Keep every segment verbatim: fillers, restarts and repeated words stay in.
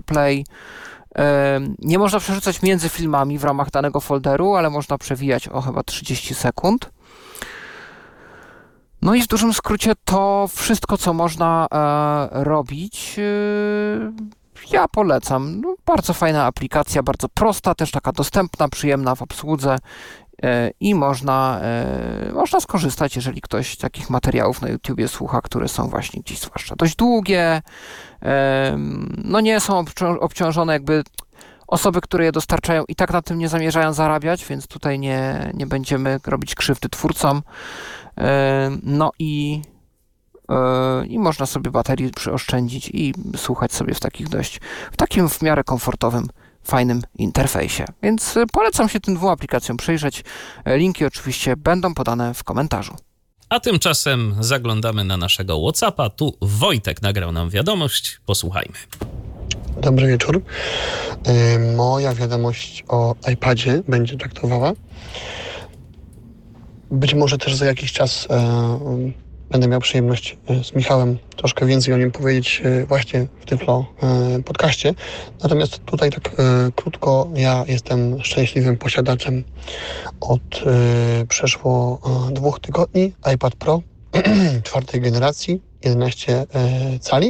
AirPlay. Nie można przerzucać między filmami w ramach danego folderu, ale można przewijać o chyba trzydzieści sekund. No i w dużym skrócie to wszystko, co można e, robić, e, ja polecam. No, bardzo fajna aplikacja, bardzo prosta, też taka dostępna, przyjemna w obsłudze e, i można, e, można skorzystać, jeżeli ktoś takich materiałów na YouTubie słucha, które są właśnie gdzieś zwłaszcza dość długie, e, no nie są obcią- obciążone jakby osoby, które je dostarczają i tak na tym nie zamierzają zarabiać, więc tutaj nie, nie będziemy robić krzywdy twórcom. No i, i można sobie baterii przyoszczędzić i słuchać sobie w takich dość, w takim w miarę komfortowym, fajnym interfejsie. Więc polecam się tym dwóm aplikacjom przyjrzeć. Linki oczywiście będą podane w komentarzu. A tymczasem zaglądamy na naszego WhatsAppa. Tu Wojtek nagrał nam wiadomość. Posłuchajmy. Dobry wieczór. Moja wiadomość o iPadzie będzie traktowała. Być może też za jakiś czas e, będę miał przyjemność z Michałem troszkę więcej o nim powiedzieć e, właśnie w Tyflo e, podcaście. Natomiast tutaj tak e, krótko, ja jestem szczęśliwym posiadaczem od e, przeszło e, dwóch tygodni iPad Pro czwartej generacji, jedenaście e, cali.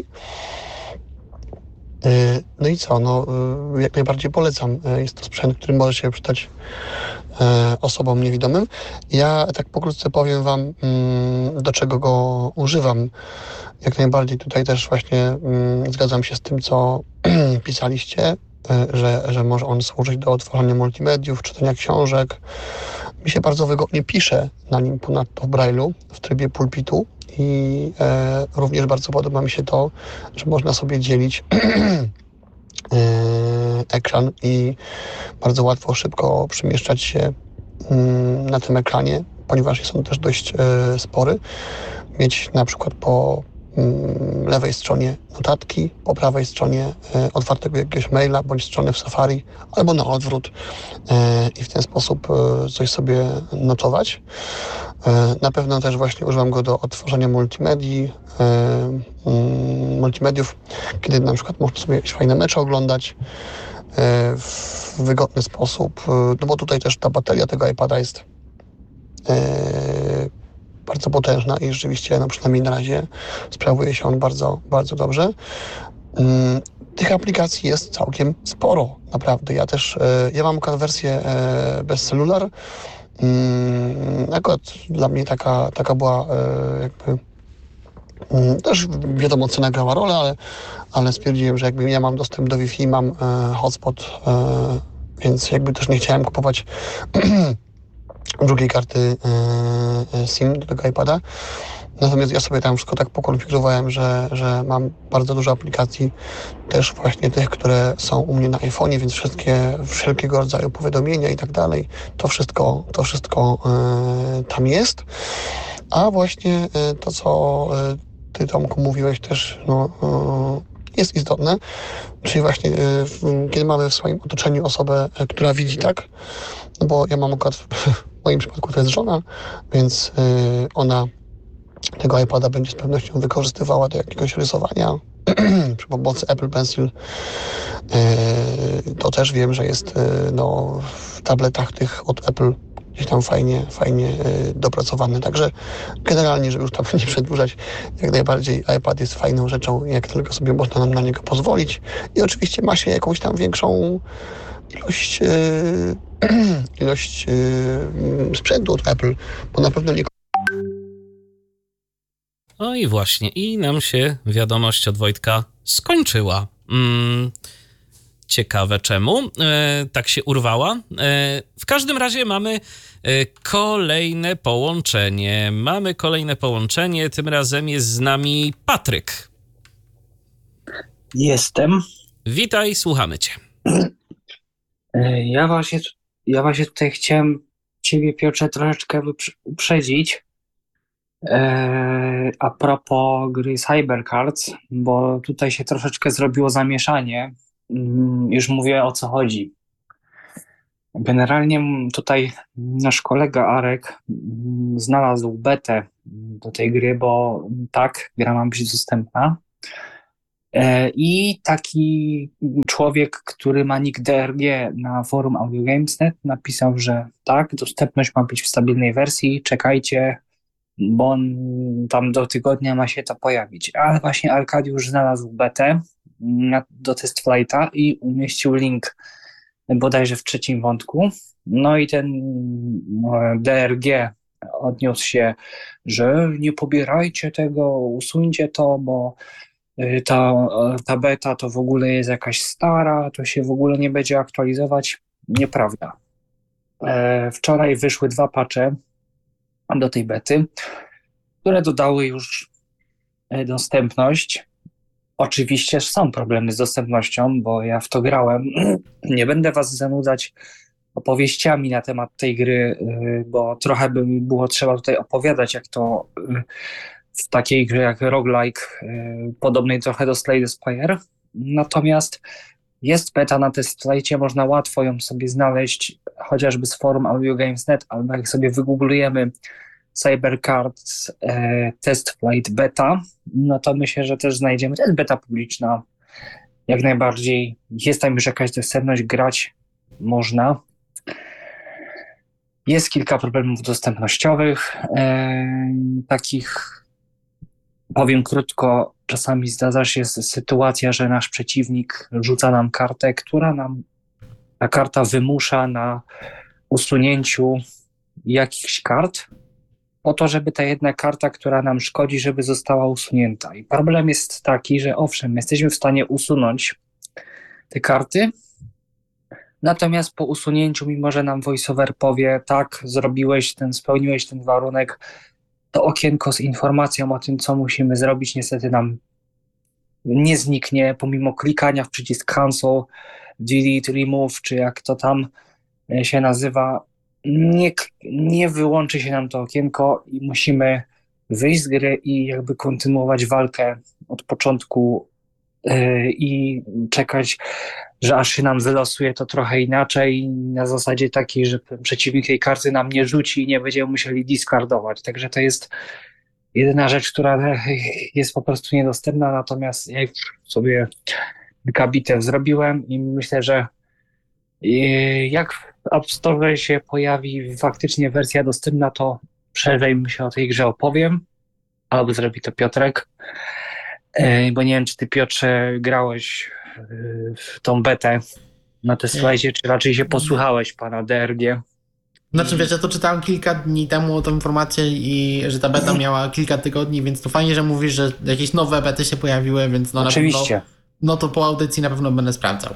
E, no i co, no e, jak najbardziej polecam. E, jest to sprzęt, który może się przydać osobom niewidomym. Ja tak pokrótce powiem wam, do czego go używam. Jak najbardziej tutaj też właśnie zgadzam się z tym, co pisaliście, że, że może on służyć do odtwarzania multimediów, czytania książek. Mi się bardzo wygodnie pisze na nim ponadto w Braille'u, w trybie pulpitu i e, również bardzo podoba mi się to, że można sobie dzielić ekran i bardzo łatwo, szybko przemieszczać się na tym ekranie, ponieważ jest on też dość spory. Mieć na przykład po lewej stronie notatki, po prawej stronie otwartego jakiegoś maila, bądź strony w Safari, albo na odwrót i w ten sposób coś sobie notować. Na pewno też właśnie używam go do odtwarzania multimedii, multimediów, kiedy na przykład można sobie jakieś fajne mecze oglądać w wygodny sposób, no bo tutaj też ta bateria tego iPada jest bardzo potężna i rzeczywiście, no przynajmniej na razie, sprawuje się on bardzo, bardzo dobrze. Tych aplikacji jest całkiem sporo, naprawdę. Ja też, ja mam akurat wersję bez celular. Akurat dla mnie taka, taka była jakby też wiadomo, cena grała rolę, ale, ale stwierdziłem, że jakby ja mam dostęp do Wi-Fi, mam e, hotspot, e, więc jakby też nie chciałem kupować drugiej karty e, SIM do tego iPada. Natomiast ja sobie tam wszystko tak pokonfigurowałem, że, że mam bardzo dużo aplikacji, też właśnie tych, które są u mnie na iPhone'ie, więc wszystkie, wszelkiego rodzaju powiadomienia i tak dalej, to wszystko, to wszystko e, tam jest. A właśnie e, to, co e, ty, Tomku, mówiłeś też, no, e, jest istotne, czyli właśnie e, kiedy mamy w swoim otoczeniu osobę, e, która widzi tak, no bo ja mam akurat, w moim przypadku to jest żona, więc e, ona tego iPada będzie z pewnością wykorzystywała do jakiegoś rysowania przy pomocy Apple Pencil. To też wiem, że jest no, w tabletach tych od Apple gdzieś tam fajnie, fajnie dopracowany. Także generalnie, żeby już tam nie przedłużać, jak najbardziej iPad jest fajną rzeczą, jak tylko sobie można nam na niego pozwolić. I oczywiście ma się jakąś tam większą ilość, ilość sprzętu od Apple, bo na pewno nie. No i właśnie, i nam się wiadomość od Wojtka skończyła. Hmm, ciekawe czemu e, tak się urwała. E, w każdym razie mamy e, kolejne połączenie. Mamy kolejne połączenie, tym razem jest z nami Patryk. Jestem. Witaj, słuchamy cię. Ja właśnie, ja właśnie tutaj chciałem ciebie, Piotrze, troszeczkę uprzedzić. A propos gry CyberCards, bo tutaj się troszeczkę zrobiło zamieszanie. Już mówię, o co chodzi. Generalnie tutaj nasz kolega Arek znalazł betę do tej gry, bo tak, gra ma być dostępna. I taki człowiek, który ma nick D R G na forum Audio Games kropka net, napisał, że tak, dostępność ma być w stabilnej wersji, czekajcie, bo on tam do tygodnia ma się to pojawić. Ale właśnie Arkadiusz znalazł betę do test flighta i umieścił link bodajże w trzecim wątku. No i ten D R G odniósł się, że nie pobierajcie tego, usuńcie to, bo ta, ta beta to w ogóle jest jakaś stara, to się w ogóle nie będzie aktualizować. Nieprawda. Wczoraj wyszły dwa patche do tej bety, które dodały już dostępność. Oczywiście są problemy z dostępnością, bo ja w to grałem. Nie będę was zanudzać opowieściami na temat tej gry, bo trochę by mi było trzeba tutaj opowiadać, jak to w takiej grze jak roguelike, podobnej trochę do Slay the Spire. Natomiast jest beta na testflightie, można łatwo ją sobie znaleźć, chociażby z forum Audio Games kropka net, albo jak sobie wygooglujemy CyberCards e, Test Flight Beta, no to myślę, że też znajdziemy. To jest beta publiczna, jak najbardziej. Jest tam już jakaś dostępność, grać można. Jest kilka problemów dostępnościowych, e, takich, powiem krótko, czasami zdarza się sytuacja, że nasz przeciwnik rzuca nam kartę, która nam, ta karta wymusza na usunięciu jakichś kart, po to, żeby ta jedna karta, która nam szkodzi, żeby została usunięta. I problem jest taki, że owszem, jesteśmy w stanie usunąć te karty, natomiast po usunięciu, mimo że nam voiceover powie, tak, zrobiłeś ten, spełniłeś ten warunek, to okienko z informacją o tym, co musimy zrobić, niestety nam nie zniknie, pomimo klikania w przycisk cancel, delete, remove, czy jak to tam się nazywa, nie, nie wyłączy się nam to okienko i musimy wyjść z gry i jakby kontynuować walkę od początku yy, i czekać, że aż się nam wylosuje to trochę inaczej, na zasadzie takiej, że przeciwnik tej karty nam nie rzuci i nie będziemy musieli discardować. Także to jest jedyna rzecz, która jest po prostu niedostępna, natomiast ja sobie kilka bitew zrobiłem i myślę, że jak w App Store się pojawi faktycznie wersja dostępna, to szerzej się o tej grze opowiem, albo zrobi to Piotrek, bo nie wiem, czy ty, Piotrze, grałeś w tą betę na tej slajdzie, czy raczej się posłuchałeś pana D R G. Znaczy, wiesz, ja to czytałem kilka dni temu tą informację i że ta beta miała kilka tygodni, więc to fajnie, że mówisz, że jakieś nowe bety się pojawiły, więc no oczywiście. Na pewno, no to po audycji na pewno będę sprawdzał.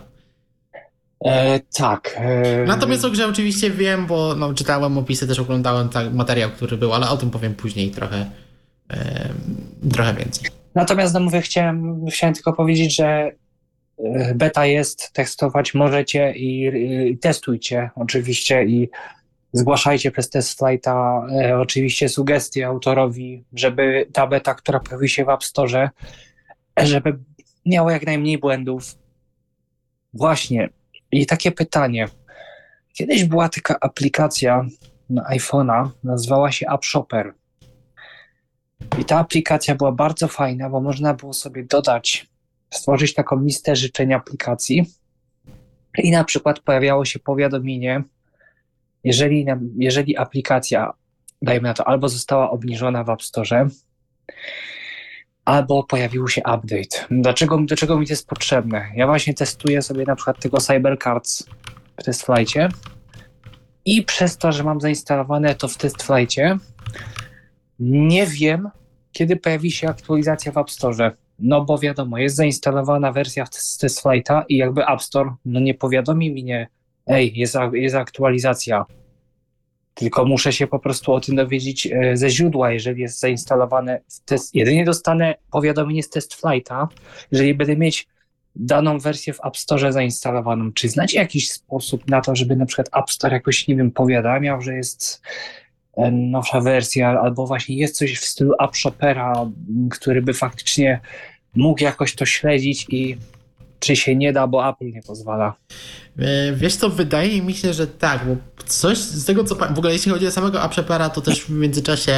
E, tak. E... Natomiast o grze oczywiście wiem, bo no, czytałem opisy, też oglądałem tak, materiał, który był, ale o tym powiem później trochę, e, trochę więcej. Natomiast no mówię, chciałem, chciałem tylko powiedzieć, że beta jest, testować możecie i, i testujcie oczywiście i zgłaszajcie przez test flighta e, oczywiście sugestie autorowi, żeby ta beta, która pojawi się w App Store, żeby miała jak najmniej błędów. Właśnie. I takie pytanie. Kiedyś była taka aplikacja na iPhone'a, nazywała się App Shopper. I ta aplikacja była bardzo fajna, bo można było sobie dodać, stworzyć taką listę życzeń aplikacji i na przykład pojawiało się powiadomienie, jeżeli, jeżeli aplikacja, dajmy na to, albo została obniżona w App Store, albo pojawił się update. Dlaczego, do czego mi to jest potrzebne? Ja właśnie testuję sobie na przykład tego CyberCards w TestFlightie i przez to, że mam zainstalowane to w TestFlightie, nie wiem, kiedy pojawi się aktualizacja w App Store. No bo wiadomo, jest zainstalowana wersja z TestFlighta i jakby App Store no nie powiadomi mnie, ej, jest, jest aktualizacja. Tylko muszę się po prostu o tym dowiedzieć ze źródła, jeżeli jest zainstalowane w test. Jedynie dostanę powiadomienie z TestFlighta, jeżeli będę mieć daną wersję w App Store zainstalowaną. Czy znacie jakiś sposób na to, żeby na przykład App Store jakoś, nie wiem, powiadamiał, że jest nowsza wersja, albo właśnie jest coś w stylu App Shoppera, który by faktycznie mógł jakoś to śledzić i czy się nie da, bo Apple nie pozwala? E, Wiesz co, wydaje mi się, że tak, bo coś z tego co... pa- W ogóle jeśli chodzi o samego AppShoppera, to też w międzyczasie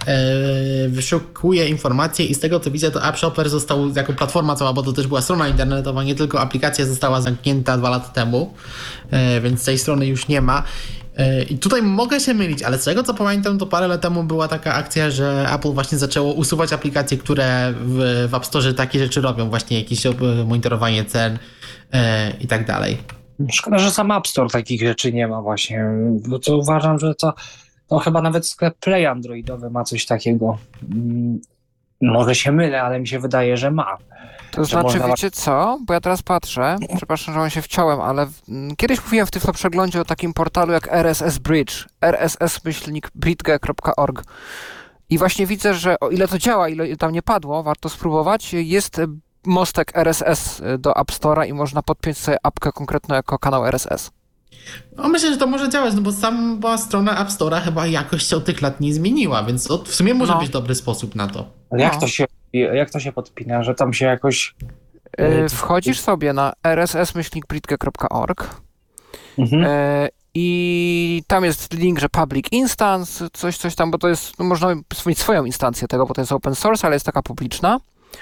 e, wyszukuję informacje i z tego co widzę, to AppShopper został jako platforma cała, bo to też była strona internetowa, nie tylko aplikacja została zamknięta dwa lata temu, e, więc tej strony już nie ma. E, I tutaj mogę się mylić, ale z tego co pamiętam, to parę lat temu była taka akcja, że Apple właśnie zaczęło usuwać aplikacje, które w, w App Store takie rzeczy robią, właśnie jakieś e, monitorowanie cen e, i tak dalej. Szkoda, że sam App Store takich rzeczy nie ma właśnie, bo to uważam, że to, to chyba nawet sklep Play Androidowy ma coś takiego. Mm, Może się mylę, ale mi się wydaje, że ma. To Że znaczy, można- wiecie co? Bo ja teraz patrzę, przepraszam, że on się wciąłem, ale w, m, kiedyś mówiłem w tym przeglądzie o takim portalu jak R S S Bridge, r s s myślnik bridge kropka org. I właśnie widzę, że o ile to działa, ile tam nie padło, warto spróbować, jest mostek R S S do App Store'a i można podpiąć sobie apkę konkretną jako kanał R S S. No myślę, że to może działać, no bo sama strona App Store'a chyba jakoś się od tych lat nie zmieniła, więc to w sumie może No. być dobry sposób na to. Ale jak No. to się, jak to się podpina, że tam się jakoś... Yy, Wchodzisz sobie na r s s myślnik bridge kropka org. Mhm. E, I tam jest link, że public instance, coś, coś tam, bo to jest, no można mieć swoją instancję tego, bo to jest open source, ale jest taka publiczna.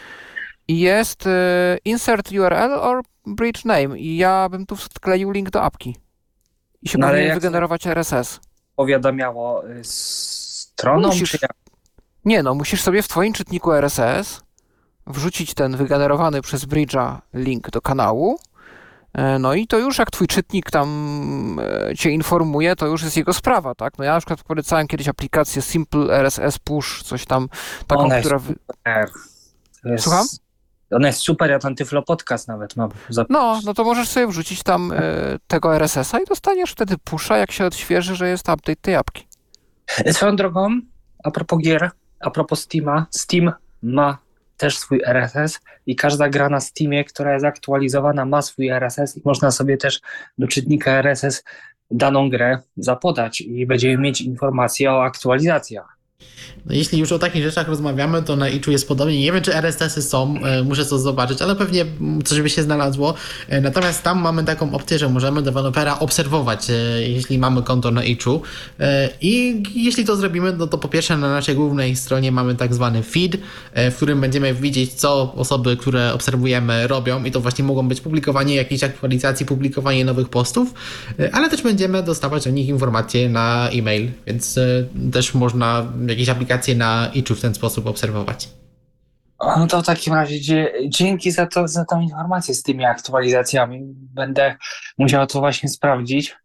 I jest e, insert U R L or bridge name. I ja bym tu wkleił link do apki. I się No ale powinien jak- wygenerować R S S. Powiadamiało y, stroną, Musisz- czy jak? Nie no, musisz sobie w twoim czytniku R S S wrzucić ten wygenerowany przez Bridge'a link do kanału. E, No i to już jak twój czytnik tam e, cię informuje, to już jest jego sprawa, tak? No ja na przykład polecałem kiedyś aplikację Simple R S S Push, coś tam, taką, Ona jest która... Wy... super. To jest, Słucham? Ona jest super, ja tam Tyflo Podcast nawet mam. Zap- No, no to możesz sobie wrzucić tam e, tego R S S-a i dostaniesz wtedy pusha, jak się odświeży, że jest update tej apki. Swoją drogą, a propos gier, a propos Steama, Steam ma też swój R S S i każda gra na Steamie, która jest aktualizowana, ma swój R S S i można sobie też do czytnika R S S daną grę zapodać i będziemy mieć informacje o aktualizacjach. No jeśli już o takich rzeczach rozmawiamy, to na Itchu jest podobnie. Nie wiem, czy R S S-y są, e, muszę to zobaczyć, ale pewnie mm, coś by się znalazło. E, Natomiast tam mamy taką opcję, że możemy dewelopera obserwować, e, jeśli mamy konto na Itchu. E, I jeśli to zrobimy, no to po pierwsze na naszej głównej stronie mamy tak zwany feed, e, w którym będziemy widzieć, co osoby, które obserwujemy, robią i to właśnie mogą być publikowanie jakichś aktualizacji, publikowanie nowych postów, e, ale też będziemy dostawać o nich informacje na e-mail, więc e, też można jakieś aplikacje na Itchu w ten sposób obserwować. O, No to w takim razie dzie- dzięki za, to, za tą informację z tymi aktualizacjami. Będę musiał to właśnie sprawdzić.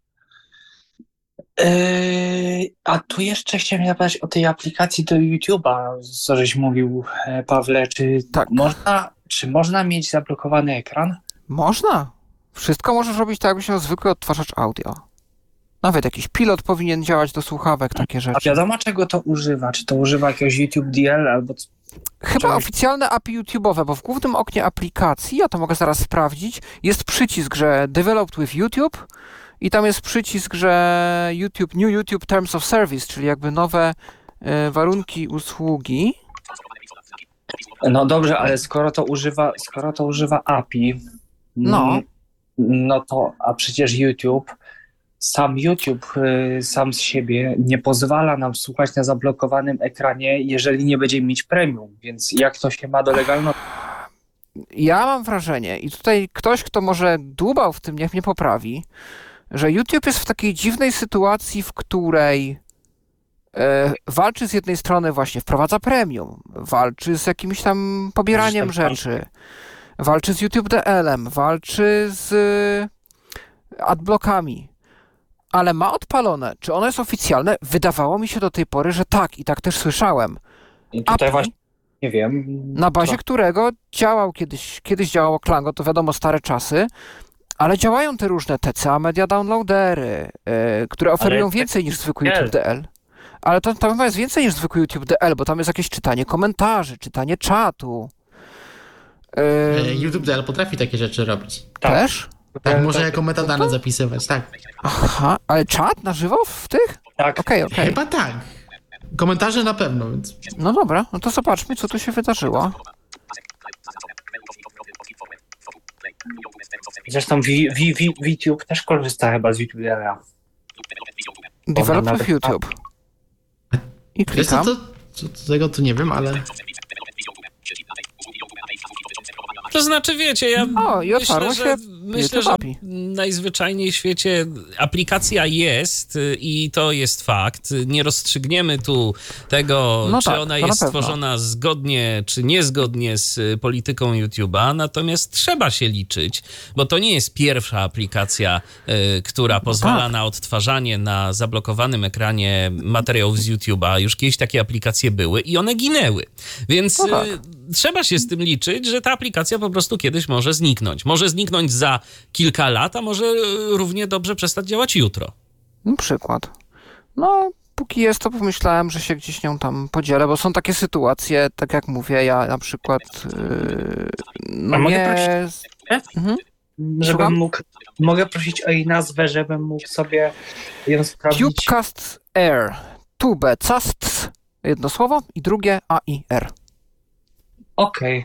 Yy, a tu jeszcze chciałem zapytać o tej aplikacji do YouTube'a, co żeś mówił, e, Pawle. Czy Tak. można, czy można mieć zablokowany ekran? Można. Wszystko możesz robić tak, jakbyś miał zwykły odtwarzacz audio. Nawet jakiś pilot powinien działać do słuchawek, takie A rzeczy. wiadomo, czego to używa? Czy to używa jakiegoś YouTube D L albo... c- Chyba czegoś- oficjalne A P I YouTube'owe, bo w głównym oknie aplikacji, ja to mogę zaraz sprawdzić, jest przycisk, że Developed with YouTube i tam jest przycisk, że YouTube, New YouTube Terms of Service, czyli jakby nowe e, warunki usługi. No dobrze, ale skoro to używa, skoro to używa A P I, No. mm, no to, a przecież YouTube, sam YouTube y, sam z siebie nie pozwala nam słuchać na zablokowanym ekranie, jeżeli nie będziemy mieć premium, więc jak to się ma do legalności? Ja mam wrażenie, i tutaj ktoś, kto może dłubał w tym, niech mnie poprawi, że YouTube jest w takiej dziwnej sytuacji, w której e, walczy z jednej strony właśnie, wprowadza premium, walczy z jakimś tam pobieraniem Że tak rzeczy, walczy z YouTube D L-em, walczy z e, adblockami, ale ma odpalone. Czy ono jest oficjalne? Wydawało mi się do tej pory, że tak, i tak też słyszałem. I tutaj A P I, właśnie nie wiem. na bazie co? którego działał kiedyś, kiedyś działało Klango, to wiadomo, stare czasy, ale działają te różne T C A Media Downloadery, yy, które oferują Ale więcej niż zwykły D L. YouTube D L. Ale to, tam chyba jest więcej niż zwykły YouTube D L, bo tam jest jakieś czytanie komentarzy, czytanie czatu. Yy, E, YouTube D L potrafi takie rzeczy robić. tak. Też? Tak, może jako metadane zapisywać, tak. Aha, ale czat na żywo w tych? Tak. Okej, okej. Chyba tak. Komentarze na pewno, więc... No dobra, no to zobaczmy, co tu się wydarzyło. Zresztą Vi- Vi- Vi- VTube też korzysta chyba z YouTubera. Develop nawet- with YouTube. I Wiesz co, klikam. to, to, to tego tu nie wiem, ale... To znaczy, wiecie, ja O, i otwarło myślę, się że, myślę, YouTube że A P I. najzwyczajniej w świecie aplikacja jest y, i to jest fakt. Nie rozstrzygniemy tu tego, No czy tak, ona to na jest pewno. stworzona zgodnie, czy niezgodnie z y, polityką YouTube'a, natomiast trzeba się liczyć, bo to nie jest pierwsza aplikacja, y, która pozwala tak. na odtwarzanie na zablokowanym ekranie materiałów z YouTube'a. Już kiedyś takie aplikacje były i one ginęły. Więc No tak. y, trzeba się z tym liczyć, że ta aplikacja po prostu kiedyś może zniknąć. Może zniknąć za kilka lat, a może y, równie dobrze przestać działać jutro. No, przykład. No, póki jest, to pomyślałem, że się gdzieś nią tam podzielę, bo są takie sytuacje, tak jak mówię, ja na przykład yy, no A mogę nie... prosić? Mhm. Żebym Słucham? mógł, mogę prosić o jej nazwę, żebym mógł sobie ją sprawdzić. Tubecast Air. Tube, cast, jedno słowo i drugie A I R. Okej.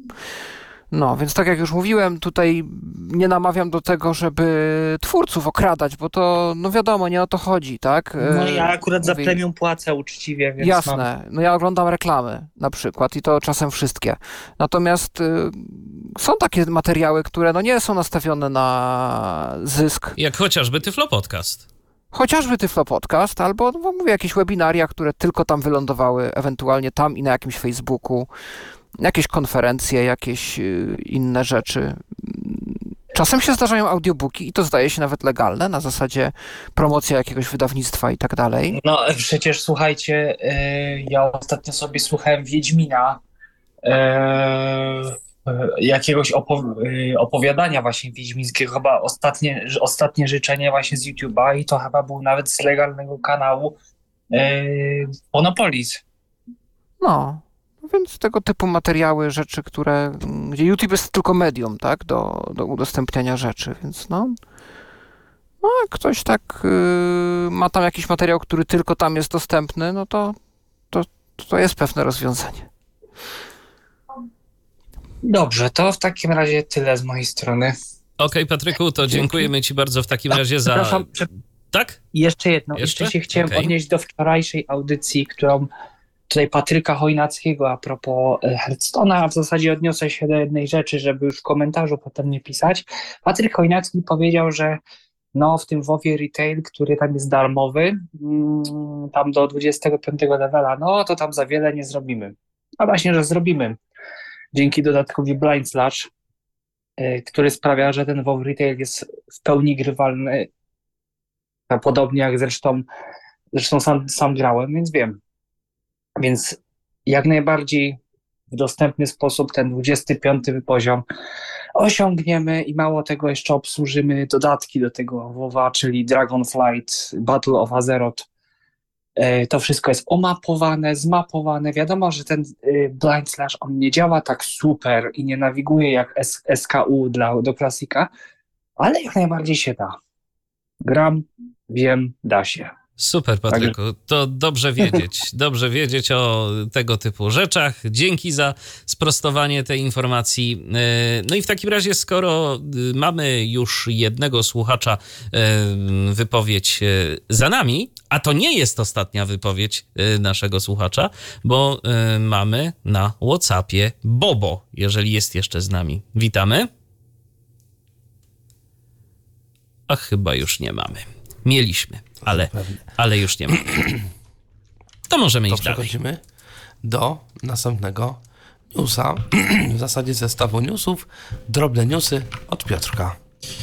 No, więc tak jak już mówiłem, tutaj nie namawiam do tego, żeby twórców okradać, bo to, no wiadomo, nie o to chodzi, tak? No E, ja akurat za mówię- premium płacę uczciwie, więc mam... Jasne, no ja oglądam reklamy na przykład i to czasem wszystkie. Natomiast y, są takie materiały, które no nie są nastawione na zysk. Jak chociażby Tyflo Podcast. Chociażby Tyflo Podcast, albo no, mówię, jakieś webinaria, które tylko tam wylądowały, ewentualnie tam i na jakimś Facebooku, jakieś konferencje, jakieś y, inne rzeczy. Czasem się zdarzają audiobooki i to zdaje się nawet legalne, na zasadzie promocja jakiegoś wydawnictwa i tak dalej. No przecież słuchajcie, y, ja ostatnio sobie słuchałem Wiedźmina, y, y, jakiegoś opow- y, opowiadania właśnie wiedźmińskiego, chyba ostatnie, ostatnie życzenie właśnie z YouTube'a i to chyba był nawet z legalnego kanału y, Monopolis. No, więc tego typu materiały, rzeczy, które, gdzie YouTube jest tylko medium, tak, do, do udostępniania rzeczy, więc no, no jak ktoś tak y, ma tam jakiś materiał, który tylko tam jest dostępny, no to, to, to jest pewne rozwiązanie. Dobrze, to w takim razie tyle z mojej strony. Okej, Patryku, to dziękujemy ci bardzo w takim razie za... Przepraszam, prze- Tak? jeszcze jedno. Jeszcze? Jeszcze, się chciałem Okej. odnieść do wczorajszej audycji, którą tutaj Patryka Chojnackiego a propos e, Hearthstone'a, a w zasadzie odniosę się do jednej rzeczy, żeby już w komentarzu potem nie pisać. Patryk Chojnacki powiedział, że no w tym WoWie Retail, który tam jest darmowy, mm, tam do dwudziestego piątego levela, no to tam za wiele nie zrobimy. A właśnie, że zrobimy. Dzięki dodatkowi Blind Slash, y, który sprawia, że ten WoW Retail jest w pełni grywalny, a podobnie jak zresztą, zresztą sam, sam grałem, więc wiem. Więc jak najbardziej w dostępny sposób ten dwudziesty piąty poziom osiągniemy i mało tego jeszcze obsłużymy dodatki do tego WoWa, czyli Dragonflight, Battle of Azeroth. E, To wszystko jest omapowane, zmapowane. Wiadomo, że ten y, Blind Slash on nie działa tak super i nie nawiguje jak S- S K U dla, do klasika, ale jak najbardziej się da. Gram, wiem, da się. Super, Patryku. To dobrze wiedzieć. Dobrze wiedzieć o tego typu rzeczach. Dzięki za sprostowanie tej informacji. No i w takim razie, skoro mamy już jednego słuchacza, wypowiedź za nami, a to nie jest ostatnia wypowiedź naszego słuchacza, bo mamy na WhatsAppie Bobo, jeżeli jest jeszcze z nami. Witamy. A chyba już nie mamy. Mieliśmy, ale, ale już nie mamy. To możemy To iść dalej. przechodzimy do następnego newsa, w zasadzie zestawu newsów, drobne newsy od Piotrka.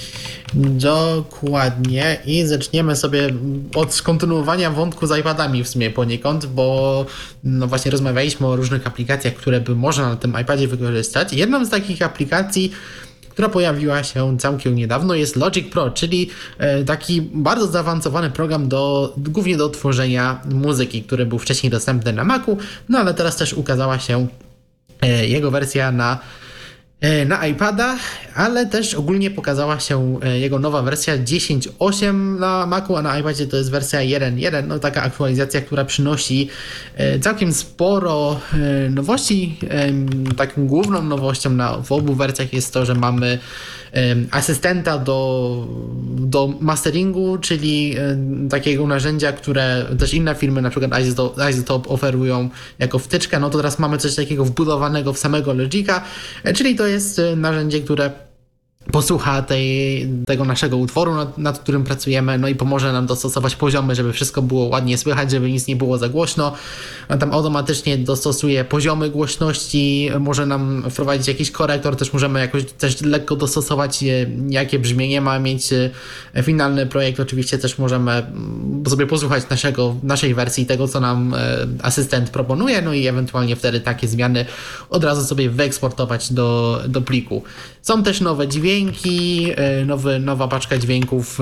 Dokładnie i zaczniemy sobie od skontynuowania wątku z iPadami w sumie poniekąd, bo no właśnie rozmawialiśmy o różnych aplikacjach, które by można na tym iPadzie wykorzystać. Jedną z takich aplikacji, która pojawiła się całkiem niedawno, jest Logic Pro, czyli taki bardzo zaawansowany program do, głównie do tworzenia muzyki, który był wcześniej dostępny na Macu, no ale teraz też ukazała się jego wersja na na iPada, ale też ogólnie pokazała się jego nowa wersja dziesięć osiem na Macu, a na iPadzie to jest wersja jeden jeden. No taka aktualizacja, która przynosi całkiem sporo nowości. Taką główną nowością na, w obu wersjach jest to, że mamy asystenta do, do masteringu, czyli takiego narzędzia, które też inne firmy, na przykład Isotope, oferują jako wtyczkę. No to teraz mamy coś takiego wbudowanego w samego Logica, czyli to jest narzędzie, które posłucha tej, tego naszego utworu, nad, nad którym pracujemy, no i pomoże nam dostosować poziomy, żeby wszystko było ładnie słychać, żeby nic nie było za głośno. On tam automatycznie dostosuje poziomy głośności, może nam wprowadzić jakiś korektor, też możemy jakoś też lekko dostosować, jakie brzmienie ma mieć finalny projekt. Oczywiście też możemy sobie posłuchać naszego, naszej wersji tego, co nam asystent proponuje, no i ewentualnie wtedy takie zmiany od razu sobie wyeksportować do, do pliku. Są też nowe dźwięki, nowy, nowa paczka dźwięków,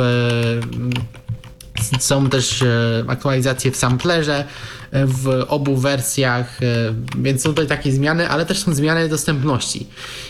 są też aktualizacje w samplerze w obu wersjach, więc są tutaj takie zmiany, ale też są zmiany dostępności.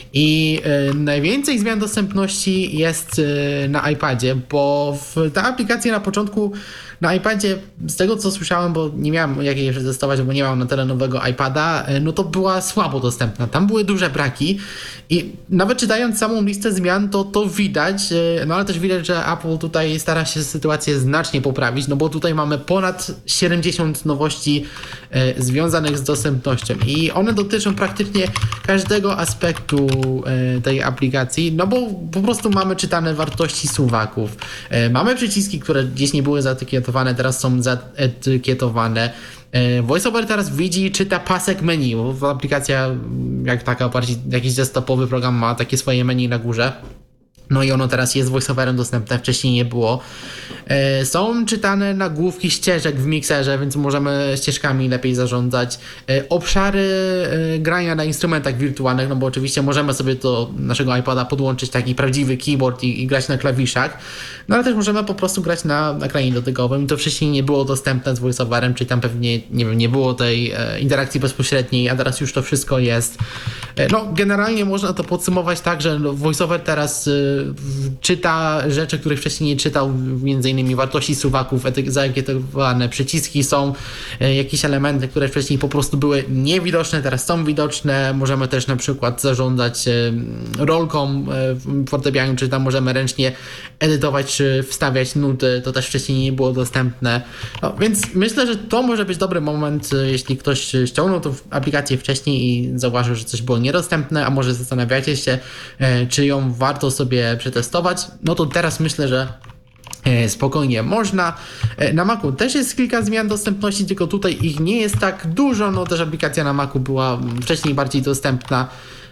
I najwięcej zmian dostępności jest na iPadzie, bo w, ta aplikacja na początku na iPadzie, z tego co słyszałem, bo nie miałem jak jej przetestować, bo nie mam na tyle nowego iPada, no to była słabo dostępna. Tam były duże braki i nawet czytając samą listę zmian, to to widać, no ale też widać, że Apple tutaj stara się sytuację znacznie poprawić, no bo tutaj mamy ponad siedemdziesiąt nowości e, związanych z dostępnością i one dotyczą praktycznie każdego aspektu e, tej aplikacji, no bo po prostu mamy czytane wartości suwaków. E, mamy przyciski, które gdzieś nie były zaetykietowane, teraz są zaetykietowane. VoiceOver teraz widzi i czyta pasek menu, bo aplikacja jak taka bardziej jakiś desktopowy program ma takie swoje menu na górze. No i ono teraz jest VoiceOverem dostępne, wcześniej nie było. E, są czytane nagłówki ścieżek w mikserze, więc możemy ścieżkami lepiej zarządzać. E, obszary e, grania na instrumentach wirtualnych, no bo oczywiście możemy sobie do naszego iPada podłączyć taki prawdziwy keyboard i, i grać na klawiszach, no ale też możemy po prostu grać na ekranie dotykowym i to wcześniej nie było dostępne z VoiceOverem, czyli tam pewnie nie wiem, nie było tej e, interakcji bezpośredniej, a teraz już to wszystko jest. E, no generalnie można to podsumować tak, że no, VoiceOver teraz e, czyta rzeczy, których wcześniej nie czytał, między innymi wartości suwaków, zaetykietowane przyciski są, e, jakieś elementy, które wcześniej po prostu były niewidoczne, teraz są widoczne. Możemy też na przykład zarządzać e, rolką e, w fortepianie, czy tam możemy ręcznie edytować, czy wstawiać nuty, to też wcześniej nie było dostępne. No, więc myślę, że to może być dobry moment, e, jeśli ktoś ściągnął tą aplikację wcześniej i zauważył, że coś było niedostępne, a może zastanawiacie się, e, czy ją warto sobie przetestować, no to teraz myślę, że spokojnie można. Na Macu też jest kilka zmian dostępności, tylko tutaj ich nie jest tak dużo, no też aplikacja na Macu była wcześniej bardziej dostępna.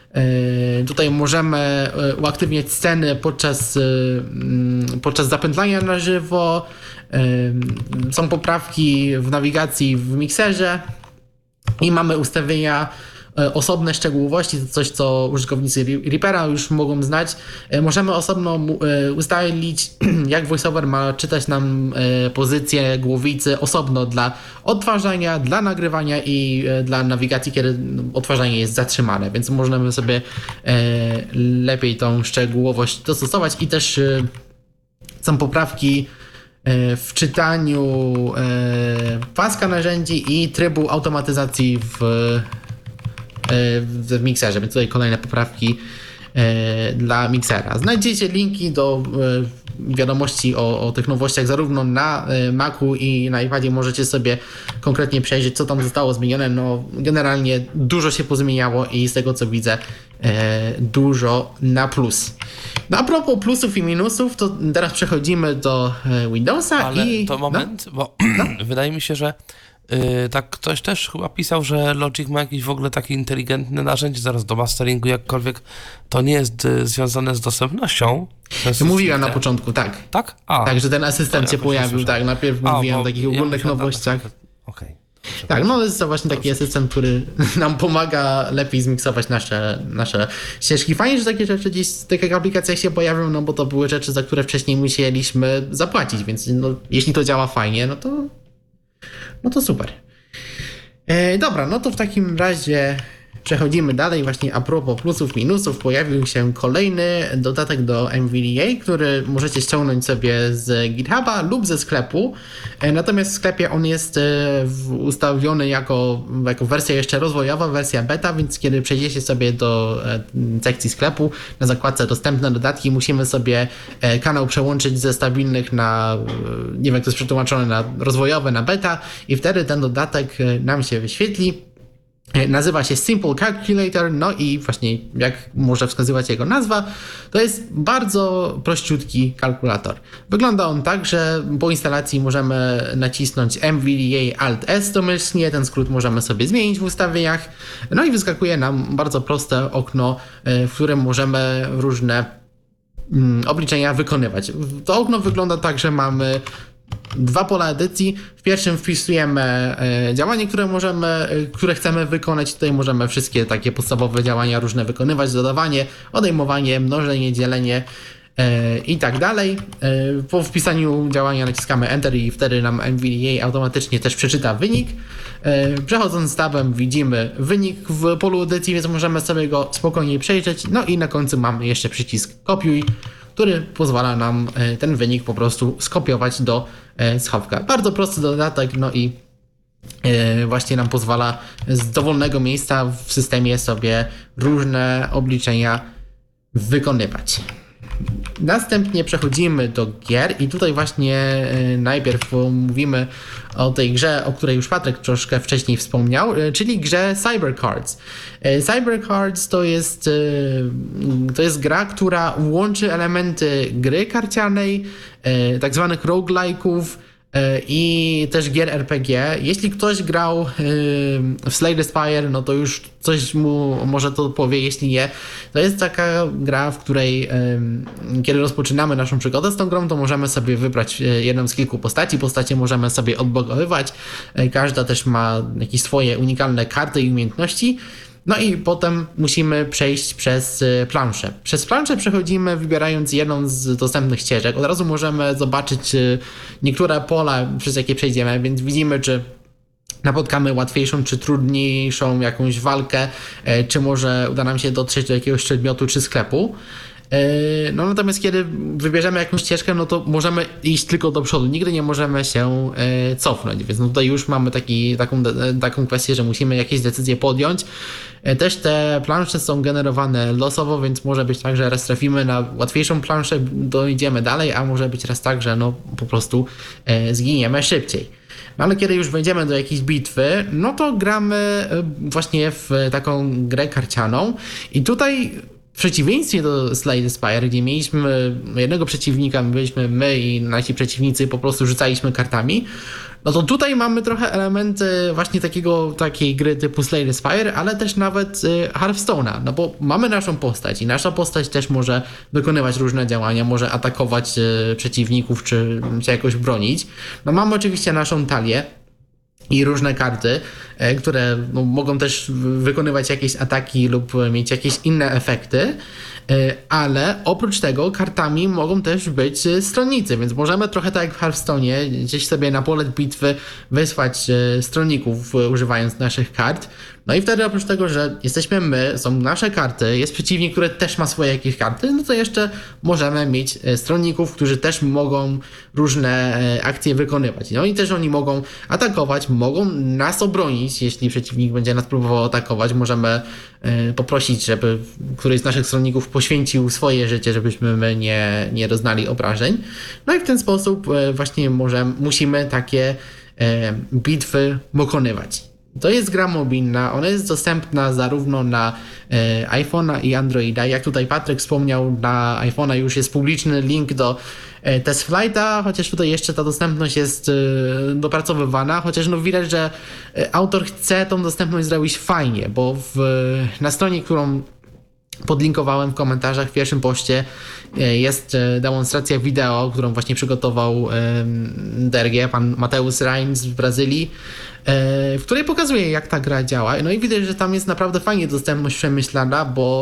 Tutaj możemy uaktywniać sceny podczas, podczas zapętlania na żywo. Są poprawki w nawigacji w mikserze i mamy ustawienia osobne szczegółowości, to coś, co użytkownicy Reapera już mogą znać. Możemy osobno ustalić, jak VoiceOver ma czytać nam pozycję głowicy osobno dla odtwarzania, dla nagrywania i dla nawigacji, kiedy odtwarzanie jest zatrzymane, więc możemy sobie lepiej tą szczegółowość dostosować i też są poprawki w czytaniu paska narzędzi i trybu automatyzacji w w mikserze, więc tutaj kolejne poprawki e, dla miksera. Znajdziecie linki do e, wiadomości o, o tych nowościach zarówno na e, Macu i na iPadzie. Możecie sobie konkretnie przejrzeć, co tam zostało zmienione. No, generalnie dużo się pozmieniało i z tego co widzę e, dużo na plus. No a propos plusów i minusów, to teraz przechodzimy do e, Windowsa. Ale i to moment, no, bo wydaje mi się, że Yy, tak ktoś też chyba pisał, że Logic ma jakieś w ogóle takie inteligentne narzędzie zaraz do masteringu, jakkolwiek to nie jest y, związane z dostępnością. Mówiłem na początku, tak. Tak? A, tak, że ten asystent się pojawił, tak, najpierw A, mówiłem o bo takich ja ogólnych myślałem, nowościach. tak, Okej. Okay. Tak, no jest to właśnie taki asystent, który nam pomaga lepiej zmiksować nasze, nasze ścieżki. Fajnie, że takie rzeczy gdzieś w takich aplikacjach się pojawią, no bo to były rzeczy, za które wcześniej musieliśmy zapłacić, więc no, jeśli to działa fajnie, no to, no to super. E, dobra, no to w takim razie Przechodzimy dalej, właśnie a propos plusów, minusów, pojawił się kolejny dodatek do M V D A, który możecie ściągnąć sobie z GitHuba lub ze sklepu. Natomiast w sklepie on jest ustawiony jako, jako wersja jeszcze rozwojowa, wersja beta, więc kiedy przejdziecie sobie do sekcji sklepu, na zakładce dostępne dodatki, musimy sobie kanał przełączyć ze stabilnych na, nie wiem jak to jest przetłumaczone, na rozwojowe, na beta i wtedy ten dodatek nam się wyświetli. Nazywa się Simple Calculator, no i właśnie jak może wskazywać jego nazwa, to jest bardzo prościutki kalkulator. Wygląda on tak, że po instalacji możemy nacisnąć M V D A Alt S domyślnie, ten skrót możemy sobie zmienić w ustawieniach, no i wyskakuje nam bardzo proste okno, w którym możemy różne obliczenia wykonywać. To okno wygląda tak, że mamy dwa pola edycji. W pierwszym wpisujemy e, działanie, które możemy, e, które chcemy wykonać. Tutaj możemy wszystkie takie podstawowe działania różne wykonywać, dodawanie, odejmowanie, mnożenie, dzielenie e, i tak dalej. E, po wpisaniu działania naciskamy Enter i wtedy nam M V D A automatycznie też przeczyta wynik. E, przechodząc tabem widzimy wynik w polu edycji, więc możemy sobie go spokojnie przejrzeć. No i na końcu mamy jeszcze przycisk kopiuj, który pozwala nam ten wynik po prostu skopiować do schowka. Bardzo prosty dodatek, no i właśnie nam pozwala z dowolnego miejsca w systemie sobie różne obliczenia wykonywać. Następnie przechodzimy do gier i tutaj właśnie najpierw mówimy o tej grze, o której już Patryk troszkę wcześniej wspomniał, czyli grze Cybercards. Cybercards to jest, to jest gra, która łączy elementy gry karcianej, tak zwanych roguelike'ów i też gier R P G. Jeśli ktoś grał w Slay the Spire, no to już coś mu może to powie, jeśli nie. To jest taka gra, w której kiedy rozpoczynamy naszą przygodę z tą grą, to możemy sobie wybrać jedną z kilku postaci. Postacie możemy sobie odblokowywać. Każda też ma jakieś swoje unikalne karty i umiejętności. No i potem musimy przejść przez planszę. Przez planszę przechodzimy wybierając jedną z dostępnych ścieżek. Od razu możemy zobaczyć niektóre pola, przez jakie przejdziemy, więc widzimy, czy napotkamy łatwiejszą czy trudniejszą jakąś walkę, czy może uda nam się dotrzeć do jakiegoś przedmiotu czy sklepu. No natomiast kiedy wybierzemy jakąś ścieżkę, no to możemy iść tylko do przodu, nigdy nie możemy się cofnąć, więc no tutaj już mamy taki, taką, taką kwestię, że musimy jakieś decyzje podjąć. Też te plansze są generowane losowo, więc może być tak, że raz trafimy na łatwiejszą planszę, dojdziemy dalej, a może być raz tak, że no po prostu zginiemy szybciej. No ale kiedy już wejdziemy do jakiejś bitwy, no to gramy właśnie w taką grę karcianą i tutaj w przeciwieństwie do Slay the Spire, gdzie mieliśmy jednego przeciwnika, byliśmy my i nasi przeciwnicy po prostu rzucaliśmy kartami, no to tutaj mamy trochę elementy właśnie takiego, takiej gry typu Slay the Spire, ale też nawet Hearthstone'a, no bo mamy naszą postać i nasza postać też może wykonywać różne działania, może atakować przeciwników czy się jakoś bronić. No mamy oczywiście naszą talię i różne karty, które no, mogą też wykonywać jakieś ataki lub mieć jakieś inne efekty, ale oprócz tego kartami mogą też być stronnicy, więc możemy trochę tak jak w Hearthstone'ie gdzieś sobie na pole bitwy wysłać stronników używając naszych kart. No i wtedy oprócz tego, że jesteśmy my, są nasze karty, jest przeciwnik, który też ma swoje jakieś karty, no to jeszcze możemy mieć stronników, którzy też mogą różne akcje wykonywać. No i też oni mogą atakować, mogą nas obronić, jeśli przeciwnik będzie nas próbował atakować, możemy poprosić, żeby któryś z naszych stronników poświęcił swoje życie, żebyśmy my nie, nie doznali obrażeń. No i w ten sposób właśnie możemy, musimy takie bitwy wykonywać. To jest gra mobilna, ona jest dostępna zarówno na e, iPhone'a i Androida. Jak tutaj Patryk wspomniał, na iPhone'a już jest publiczny link do e, Test Flighta, chociaż tutaj jeszcze ta dostępność jest e, dopracowywana, chociaż no widać, że e, autor chce tą dostępność zrobić fajnie, bo w, na stronie, którą podlinkowałem w komentarzach w pierwszym poście, jest demonstracja wideo, którą właśnie przygotował D R G, pan Mateusz Reins z Brazylii, w której pokazuje, jak ta gra działa. No i widać, że tam jest naprawdę fajnie dostępność przemyślana, bo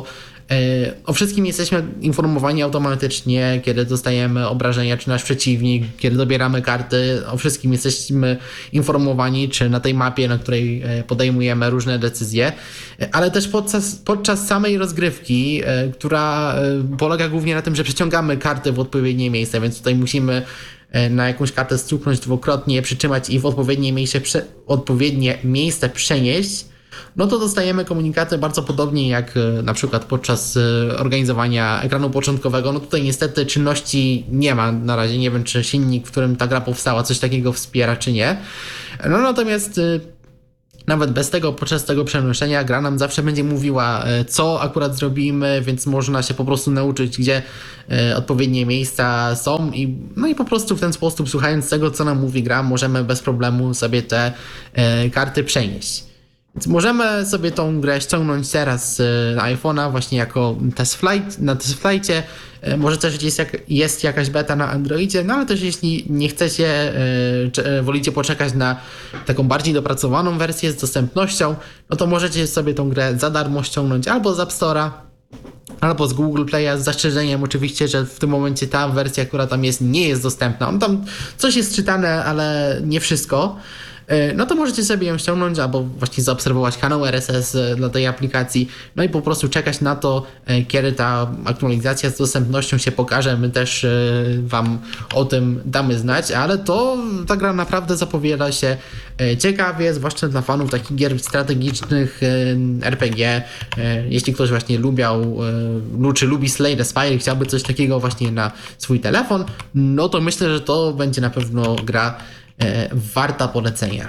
O wszystkim jesteśmy informowani automatycznie, kiedy dostajemy obrażenia, czy nasz przeciwnik, kiedy dobieramy karty, o wszystkim jesteśmy informowani, czy na tej mapie, na której podejmujemy różne decyzje, ale też podczas, podczas samej rozgrywki, która polega głównie na tym, że przeciągamy karty w odpowiednie miejsce, więc tutaj musimy na jakąś kartę stuknąć dwukrotnie, przytrzymać i w odpowiednie miejsce, prze, odpowiednie miejsce przenieść, no to dostajemy komunikaty bardzo podobnie jak na przykład podczas organizowania ekranu początkowego. No tutaj niestety czynności nie ma na razie, nie wiem czy silnik, w którym ta gra powstała, coś takiego wspiera czy nie. No natomiast nawet bez tego, podczas tego przenoszenia gra nam zawsze będzie mówiła, co akurat zrobimy, więc można się po prostu nauczyć, gdzie odpowiednie miejsca są i no i po prostu w ten sposób, słuchając tego, co nam mówi gra, możemy bez problemu sobie te karty przenieść. Więc możemy sobie tą grę ściągnąć teraz na iPhone'a właśnie jako test flight, na test flightie. Może też jest, jak, jest jakaś beta na Androidzie, no ale też jeśli nie chcecie, czy wolicie poczekać na taką bardziej dopracowaną wersję z dostępnością, no to możecie sobie tą grę za darmo ściągnąć albo z App Store'a, albo z Google Play'a, z zastrzeżeniem oczywiście, że w tym momencie ta wersja, która tam jest, nie jest dostępna. On tam coś jest czytane, ale nie wszystko. No to możecie sobie ją ściągnąć albo właśnie zaobserwować kanał R S S dla tej aplikacji, no i po prostu czekać na to, kiedy ta aktualizacja z dostępnością się pokaże. My też wam o tym damy znać, ale to ta gra naprawdę zapowiada się ciekawie, zwłaszcza dla fanów takich gier strategicznych, R P G. Jeśli ktoś właśnie lubiał, czy lubi Slay the Spire i chciałby coś takiego właśnie na swój telefon, no to myślę, że to będzie na pewno gra E, warta polecenia.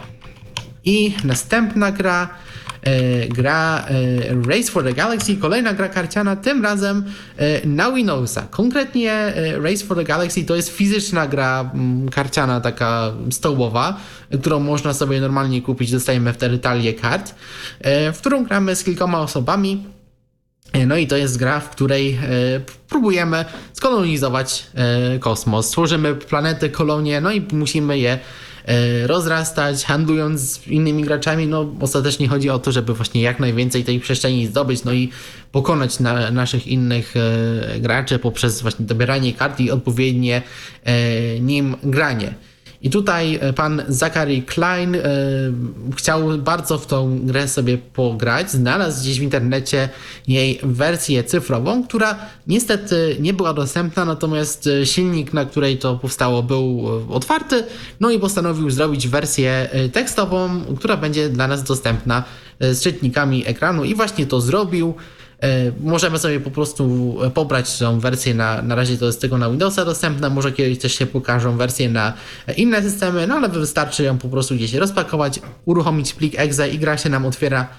I następna gra, e, gra e, Race for the Galaxy, kolejna gra karciana, tym razem e, na Windowsa. Konkretnie e, Race for the Galaxy to jest fizyczna gra m, karciana, taka stołowa, którą można sobie normalnie kupić, dostajemy wtedy talię kart, e, w którą gramy z kilkoma osobami. No i to jest gra, w której e, próbujemy skolonizować e, kosmos. Tworzymy planety, kolonie, no i musimy je e, rozrastać, handlując z innymi graczami. No ostatecznie chodzi o to, żeby właśnie jak najwięcej tej przestrzeni zdobyć, no i pokonać na, naszych innych e, graczy poprzez właśnie dobieranie kart i odpowiednie e, nim granie. I tutaj pan Zachary Klein y, chciał bardzo w tą grę sobie pograć. Znalazł gdzieś w internecie jej wersję cyfrową, która niestety nie była dostępna, natomiast silnik, na której to powstało, był otwarty, no i postanowił zrobić wersję tekstową, która będzie dla nas dostępna z czytnikami ekranu i właśnie to zrobił. Możemy sobie po prostu pobrać tą wersję, na, na razie to jest tylko na Windowsa dostępna, może kiedyś też się pokażą wersje na inne systemy, no ale wystarczy ją po prostu gdzieś rozpakować, uruchomić plik exe i gra się nam otwiera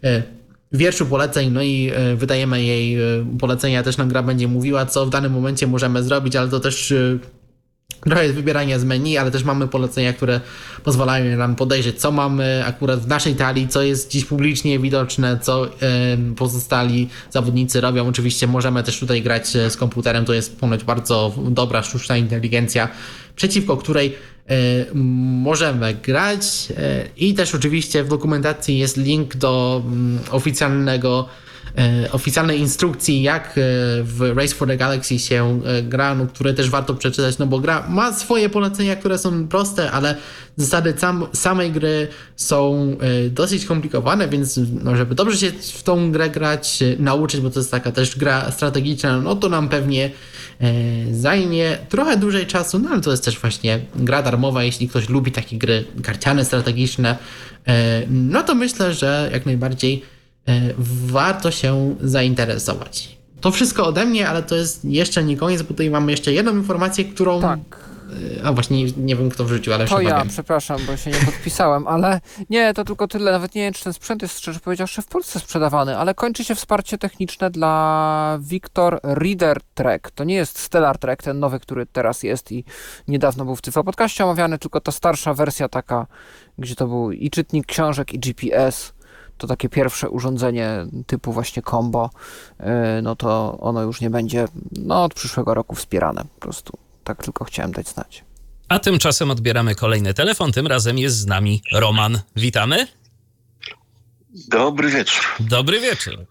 w wierszu poleceń, no i wydajemy jej polecenia, też nam gra będzie mówiła, co w danym momencie możemy zrobić, ale to też trochę jest wybierania z menu, ale też mamy polecenia, które pozwalają nam podejrzeć, co mamy akurat w naszej talii, co jest dziś publicznie widoczne, co y, pozostali zawodnicy robią. Oczywiście możemy też tutaj grać z komputerem, to jest ponoć bardzo dobra sztuczna inteligencja, przeciwko której y, możemy grać y, i też oczywiście w dokumentacji jest link do y, oficjalnego oficjalnej instrukcji, jak w Race for the Galaxy się gra, no, które też warto przeczytać, no bo gra ma swoje polecenia, które są proste, ale zasady sam, samej gry są dosyć skomplikowane, więc no, żeby dobrze się w tą grę grać, nauczyć, bo to jest taka też gra strategiczna, no to nam pewnie e, zajmie trochę dłużej czasu, no ale to jest też właśnie gra darmowa, jeśli ktoś lubi takie gry karciane, strategiczne, e, no to myślę, że jak najbardziej warto się zainteresować. To wszystko ode mnie, ale to jest jeszcze nie koniec, bo tutaj mamy jeszcze jedną informację, którą... Tak. A właśnie nie wiem, kto wrzucił, ale to chyba ja, wiem. przepraszam, bo się nie podpisałem, ale nie, to tylko tyle. Nawet nie wiem, czy ten sprzęt jest, szczerze powiedziawszy, w Polsce sprzedawany, ale kończy się wsparcie techniczne dla Victor Reader Track. To nie jest Stellar Track, ten nowy, który teraz jest i niedawno był w Tyflo Podcaście omawiany, tylko ta starsza wersja taka, gdzie to był i czytnik książek, i G P S. To takie pierwsze urządzenie typu właśnie combo, no to ono już nie będzie no, od przyszłego roku wspierane po prostu. Tak tylko chciałem dać znać. A tymczasem odbieramy kolejny telefon. Tym razem jest z nami Roman. Witamy. Dobry wieczór. Dobry wieczór.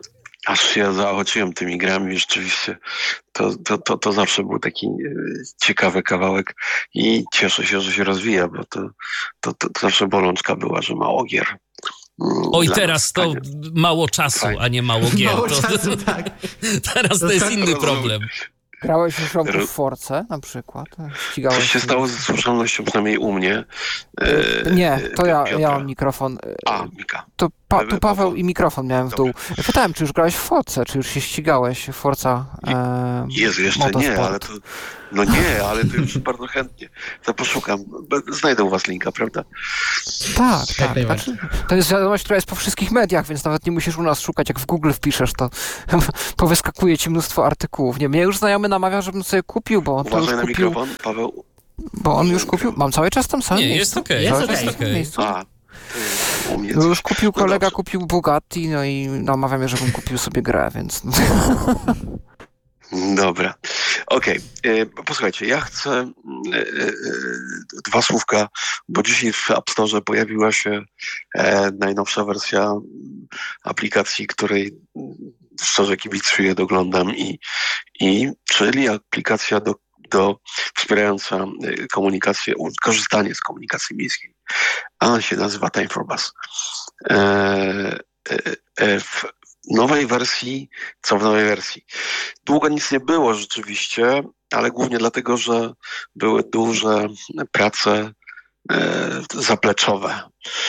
aż się zaochoczyłem tymi grami, rzeczywiście. To, to, to, to zawsze był taki e, ciekawy kawałek i cieszę się, że się rozwija, bo to, to, to, to zawsze bolączka była, że mało gier. Mm, Oj, dla teraz nas to fajnie. mało czasu, Fajnie. a nie mało gier. Mało To, czasu, tak. teraz to jest inny problem. Grałeś już Romku Ro- w Force na przykład? Ścigałeś Coś się stało ze słyszalnością, przynajmniej u mnie. E, Nie, to ja, Piotra. ja mam mikrofon. A, Mika. To pa, Paweł- tu Paweł i mikrofon miałem w dół. Dobra. Pytałem, czy już grałeś w Force, czy już się ścigałeś w Forza e, Jezu, jeszcze nie, Motorsport? ale to... No nie, ale to już bardzo chętnie. To poszukam. Znajdę u was linka, prawda? Tak, tak. najbardziej. Znaczy, to jest wiadomość, która jest po wszystkich mediach, więc nawet nie musisz u nas szukać. Jak w Google wpiszesz, to powyskakuje ci mnóstwo artykułów. Nie, mnie już znajomy namawia, żebym sobie kupił, bo on to Uważaj już na kupił. mikrofon, Paweł. Bo on już kupił. Mam cały czas w tym samym Nie, jest miejscu. okej, Jest Cały okej. czas w tym okej. miejscu. A, to jest u mnie No coś. już kupił No kolega, dobrze. kupił Bugatti, no i namawia mnie, żebym kupił sobie grę, więc... Dobra. Okej. E, Posłuchajcie, ja chcę e, e, dwa słówka, bo dzisiaj w App Store pojawiła się e, najnowsza wersja mm, aplikacji, której mm, szczerze kibicuję, doglądam i, i czyli aplikacja do, do wspierająca e, komunikację, u- korzystanie z komunikacji miejskiej. A ona się nazywa Time for Bus. E, e, e, w nowej wersji, co w nowej wersji? Długo nic nie było rzeczywiście, ale głównie dlatego, że były duże prace e, zapleczowe,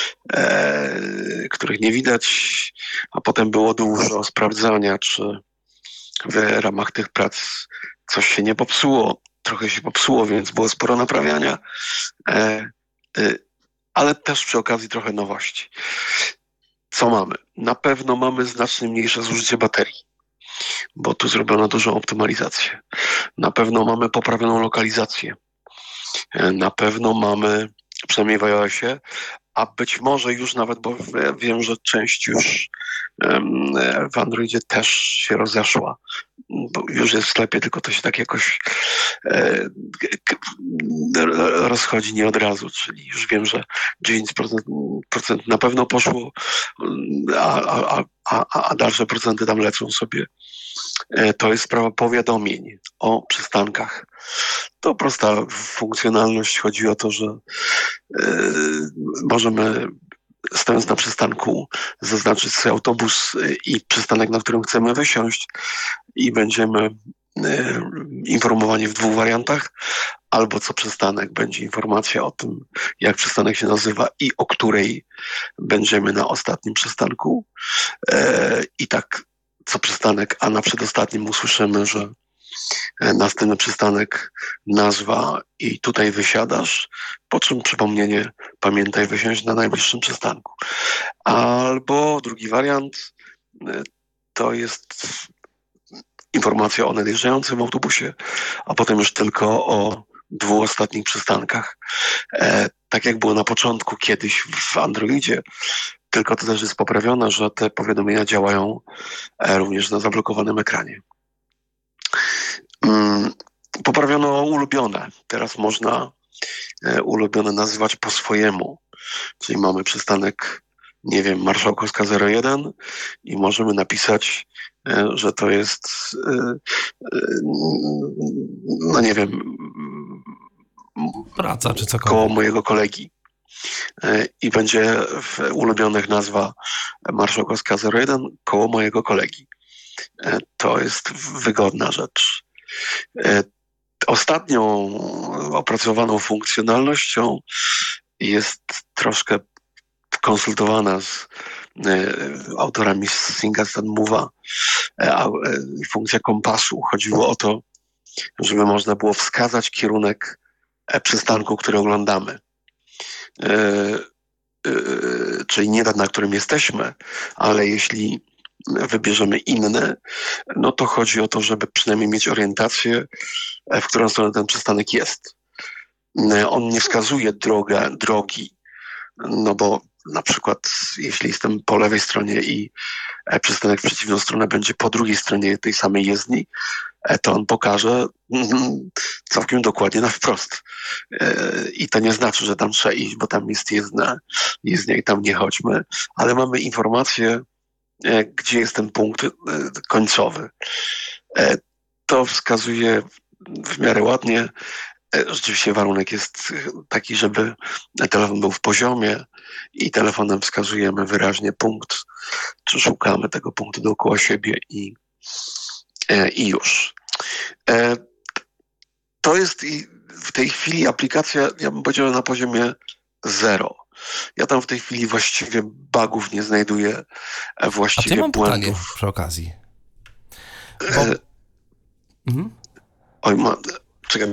e, których nie widać, a potem było dużo sprawdzania, czy w ramach tych prac coś się nie popsuło. Trochę się popsuło, więc było sporo naprawiania, e, e, ale też przy okazji trochę nowości. Co mamy? Na pewno mamy znacznie mniejsze zużycie baterii, bo tu zrobiono dużą optymalizację. Na pewno mamy poprawioną lokalizację. E, Na pewno mamy, przynajmniej w iOSie, a być może już nawet, bo w- wiem, że część już em, e, w Androidzie też się rozeszła, bo już jest w sklepie, tylko to się tak jakoś e, k- k- rozchodzi nie od razu, czyli już wiem, że dziewięć procent na pewno poszło, a, a, a, a, a dalsze procenty tam lecą sobie. E, To jest sprawa powiadomień o przystankach. To prosta funkcjonalność. Chodzi o to, że e, możemy, stojąc na przystanku, zaznaczyć sobie autobus e, i przystanek, na którym chcemy wysiąść, i będziemy e, informowani w dwóch wariantach. Albo co przystanek będzie informacja o tym, jak przystanek się nazywa i o której będziemy na ostatnim przystanku. E, I tak co przystanek, a na przedostatnim usłyszymy, że e, następny przystanek, nazwa i tutaj wysiadasz, po czym przypomnienie, pamiętaj wysiąść na najbliższym przystanku. Albo drugi wariant e, to jest informacja o nadjeżdżającym autobusie, a potem już tylko o dwóch ostatnich przystankach. E, tak jak było na początku kiedyś w Androidzie, tylko to też jest poprawione, że te powiadomienia działają e, również na zablokowanym ekranie. Mm, poprawiono ulubione. Teraz można e, ulubione nazywać po swojemu. Czyli mamy przystanek, nie wiem, Marszałkowska zero jeden i możemy napisać, e, że to jest e, e, no nie wiem, Praca czy koło cokolwiek. mojego kolegi. E, I będzie w ulubionych nazwa Marszałkowska zero jeden koło mojego kolegi. E, To jest wygodna rzecz. E, Ostatnią opracowaną funkcjonalnością jest troszkę konsultowana z e, autorami z Singastan Move'a, e, a, e, funkcja kompasu. Chodziło o to, żeby można było wskazać kierunek e, przystanku, który oglądamy. E, e, czyli nie ten, na którym jesteśmy, ale jeśli wybierzemy inny, no to chodzi o to, żeby przynajmniej mieć orientację, e, w którą stronę ten przystanek jest. E, On nie wskazuje drogę, drogi, no bo na przykład jeśli jestem po lewej stronie i e, przystanek w przeciwną stronę będzie po drugiej stronie tej samej jezdni, e, to on pokaże mm, całkiem dokładnie na wprost. E, I to nie znaczy, że tam trzeba iść, bo tam jest jezdnia, jezdnia i tam nie chodźmy, ale mamy informację, e, gdzie jest ten punkt e, końcowy. E, to wskazuje w miarę ładnie. E, rzeczywiście warunek jest taki, żeby telefon był w poziomie i telefonem wskazujemy wyraźnie punkt, czy szukamy tego punktu dookoła siebie i, e, i już. E, to jest i w tej chwili aplikacja, ja bym powiedział, na poziomie zero. Ja tam w tej chwili właściwie bugów nie znajduję, A właściwie ty mam pytanie błędów. przy okazji. Bo... E, Mhm. oj, ma, czekaj.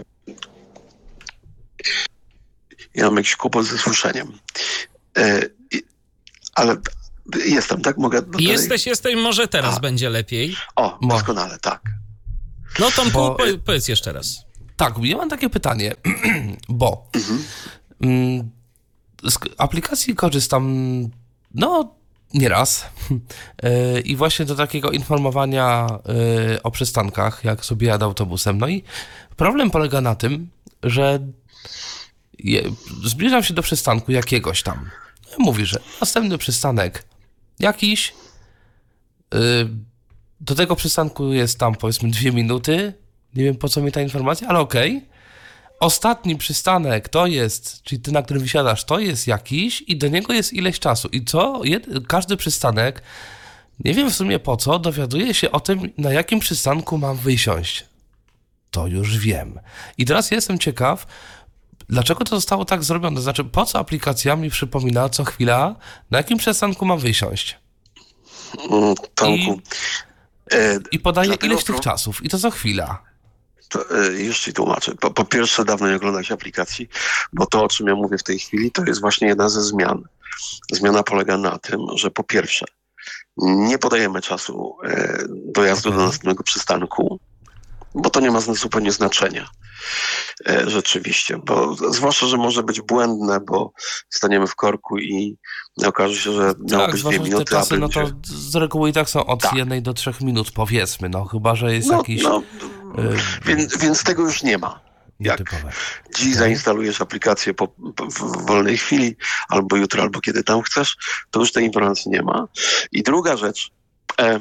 Ja mam jakiś kłopot ze słyszeniem. E, i, ale jestem, tak? Mogę do dalej? Jesteś, jesteś, może teraz A. będzie lepiej. O, Mo- doskonale, tak. No Tomku, Bo- po, powiedz jeszcze raz. Tak, ja mam takie pytanie, bo mm, z k- aplikacji korzystam, no, nieraz Yy, i właśnie do takiego informowania yy, o przystankach, jak sobie jadę autobusem. No i problem polega na tym, że je, zbliżam się do przystanku jakiegoś tam. Mówi, że następny przystanek jakiś, yy, do tego przystanku jest tam powiedzmy dwie minuty. Nie wiem, po co mi ta informacja, ale okej. Ostatni przystanek to jest, czyli ty, na którym wysiadasz, to jest jakiś i do niego jest ileś czasu. I co? Jed, każdy przystanek, nie wiem w sumie po co, dowiaduje się o tym, na jakim przystanku mam wysiąść. To już wiem. I teraz jestem ciekaw, dlaczego to zostało tak zrobione. Znaczy, po co aplikacja mi przypomina co chwila, na jakim przystanku mam wysiąść. Mm, Tomku, e, I podaje Dlatego ileś tych pro- czasów. I to co chwila. to, e, już ci tłumaczę. Po, po pierwsze, dawno nie oglądałeś aplikacji, bo to, o czym ja mówię w tej chwili, to jest właśnie jedna ze zmian. Zmiana polega na tym, że po pierwsze, nie podajemy czasu e, dojazdu do następnego przystanku, bo to nie ma zupełnie znaczenia. E, rzeczywiście, bo zwłaszcza, że może być błędne, bo staniemy w korku i okaże się, że miało Tak, być dwie zwłaszcza, że te minuty, czasy, a no będzie... to z reguły i tak są od Tak. jednej do trzech minut, powiedzmy, no chyba, że jest No, jakiś no, y, więc, więc tego już nie ma. jak nietypowe. Dziś zainstalujesz aplikację po, po, w wolnej chwili, albo jutro, albo kiedy tam chcesz, to już tej informacji nie ma. I druga rzecz, e, e,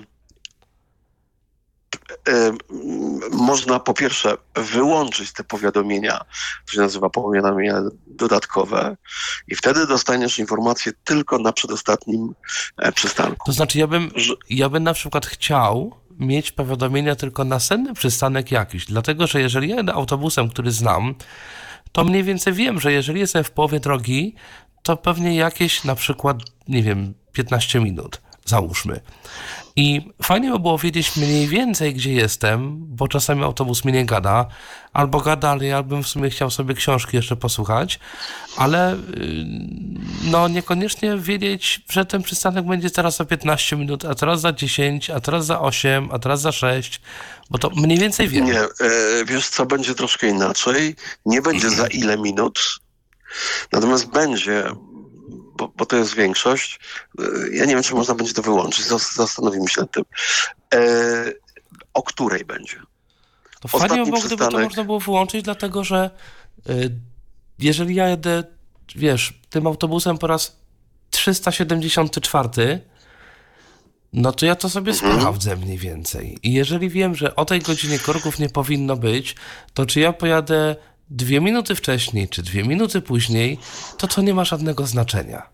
m, można po pierwsze wyłączyć te powiadomienia, to się nazywa powiadomienia dodatkowe, i wtedy dostaniesz informację tylko na przedostatnim e, przystanku. To znaczy, ja bym, Że- ja bym na przykład chciał mieć powiadomienia tylko na następny przystanek jakiś, dlatego, że jeżeli jadę autobusem, który znam, to mniej więcej wiem, że jeżeli jestem w połowie drogi, to pewnie jakieś na przykład, nie wiem, piętnaście minut, załóżmy. I fajnie by było wiedzieć mniej więcej, gdzie jestem, bo czasami autobus mnie nie gada, albo gada, ale ja bym w sumie chciał sobie książki jeszcze posłuchać, ale yy, no niekoniecznie wiedzieć, że ten przystanek będzie teraz za piętnaście minut, a teraz za dziesięć, a teraz za osiem, a teraz za sześć, bo to mniej więcej wiem. Nie, e, wiesz co, będzie troszkę inaczej. Nie będzie za ile minut, natomiast będzie, bo, bo to jest większość. E, ja nie wiem, czy można będzie to wyłączyć. Zas- Zastanowimy się nad tym. E, o której będzie? To fajnie by Ostatni było, gdyby to przystanek. można było wyłączyć, dlatego że y, jeżeli ja jedę, wiesz, tym autobusem po raz trzysta siedemdziesiąty czwarty, no to ja to sobie Mhm. sprawdzę mniej więcej. I jeżeli wiem, że o tej godzinie korków nie powinno być, to czy ja pojadę dwie minuty wcześniej, czy dwie minuty później, to to nie ma żadnego znaczenia.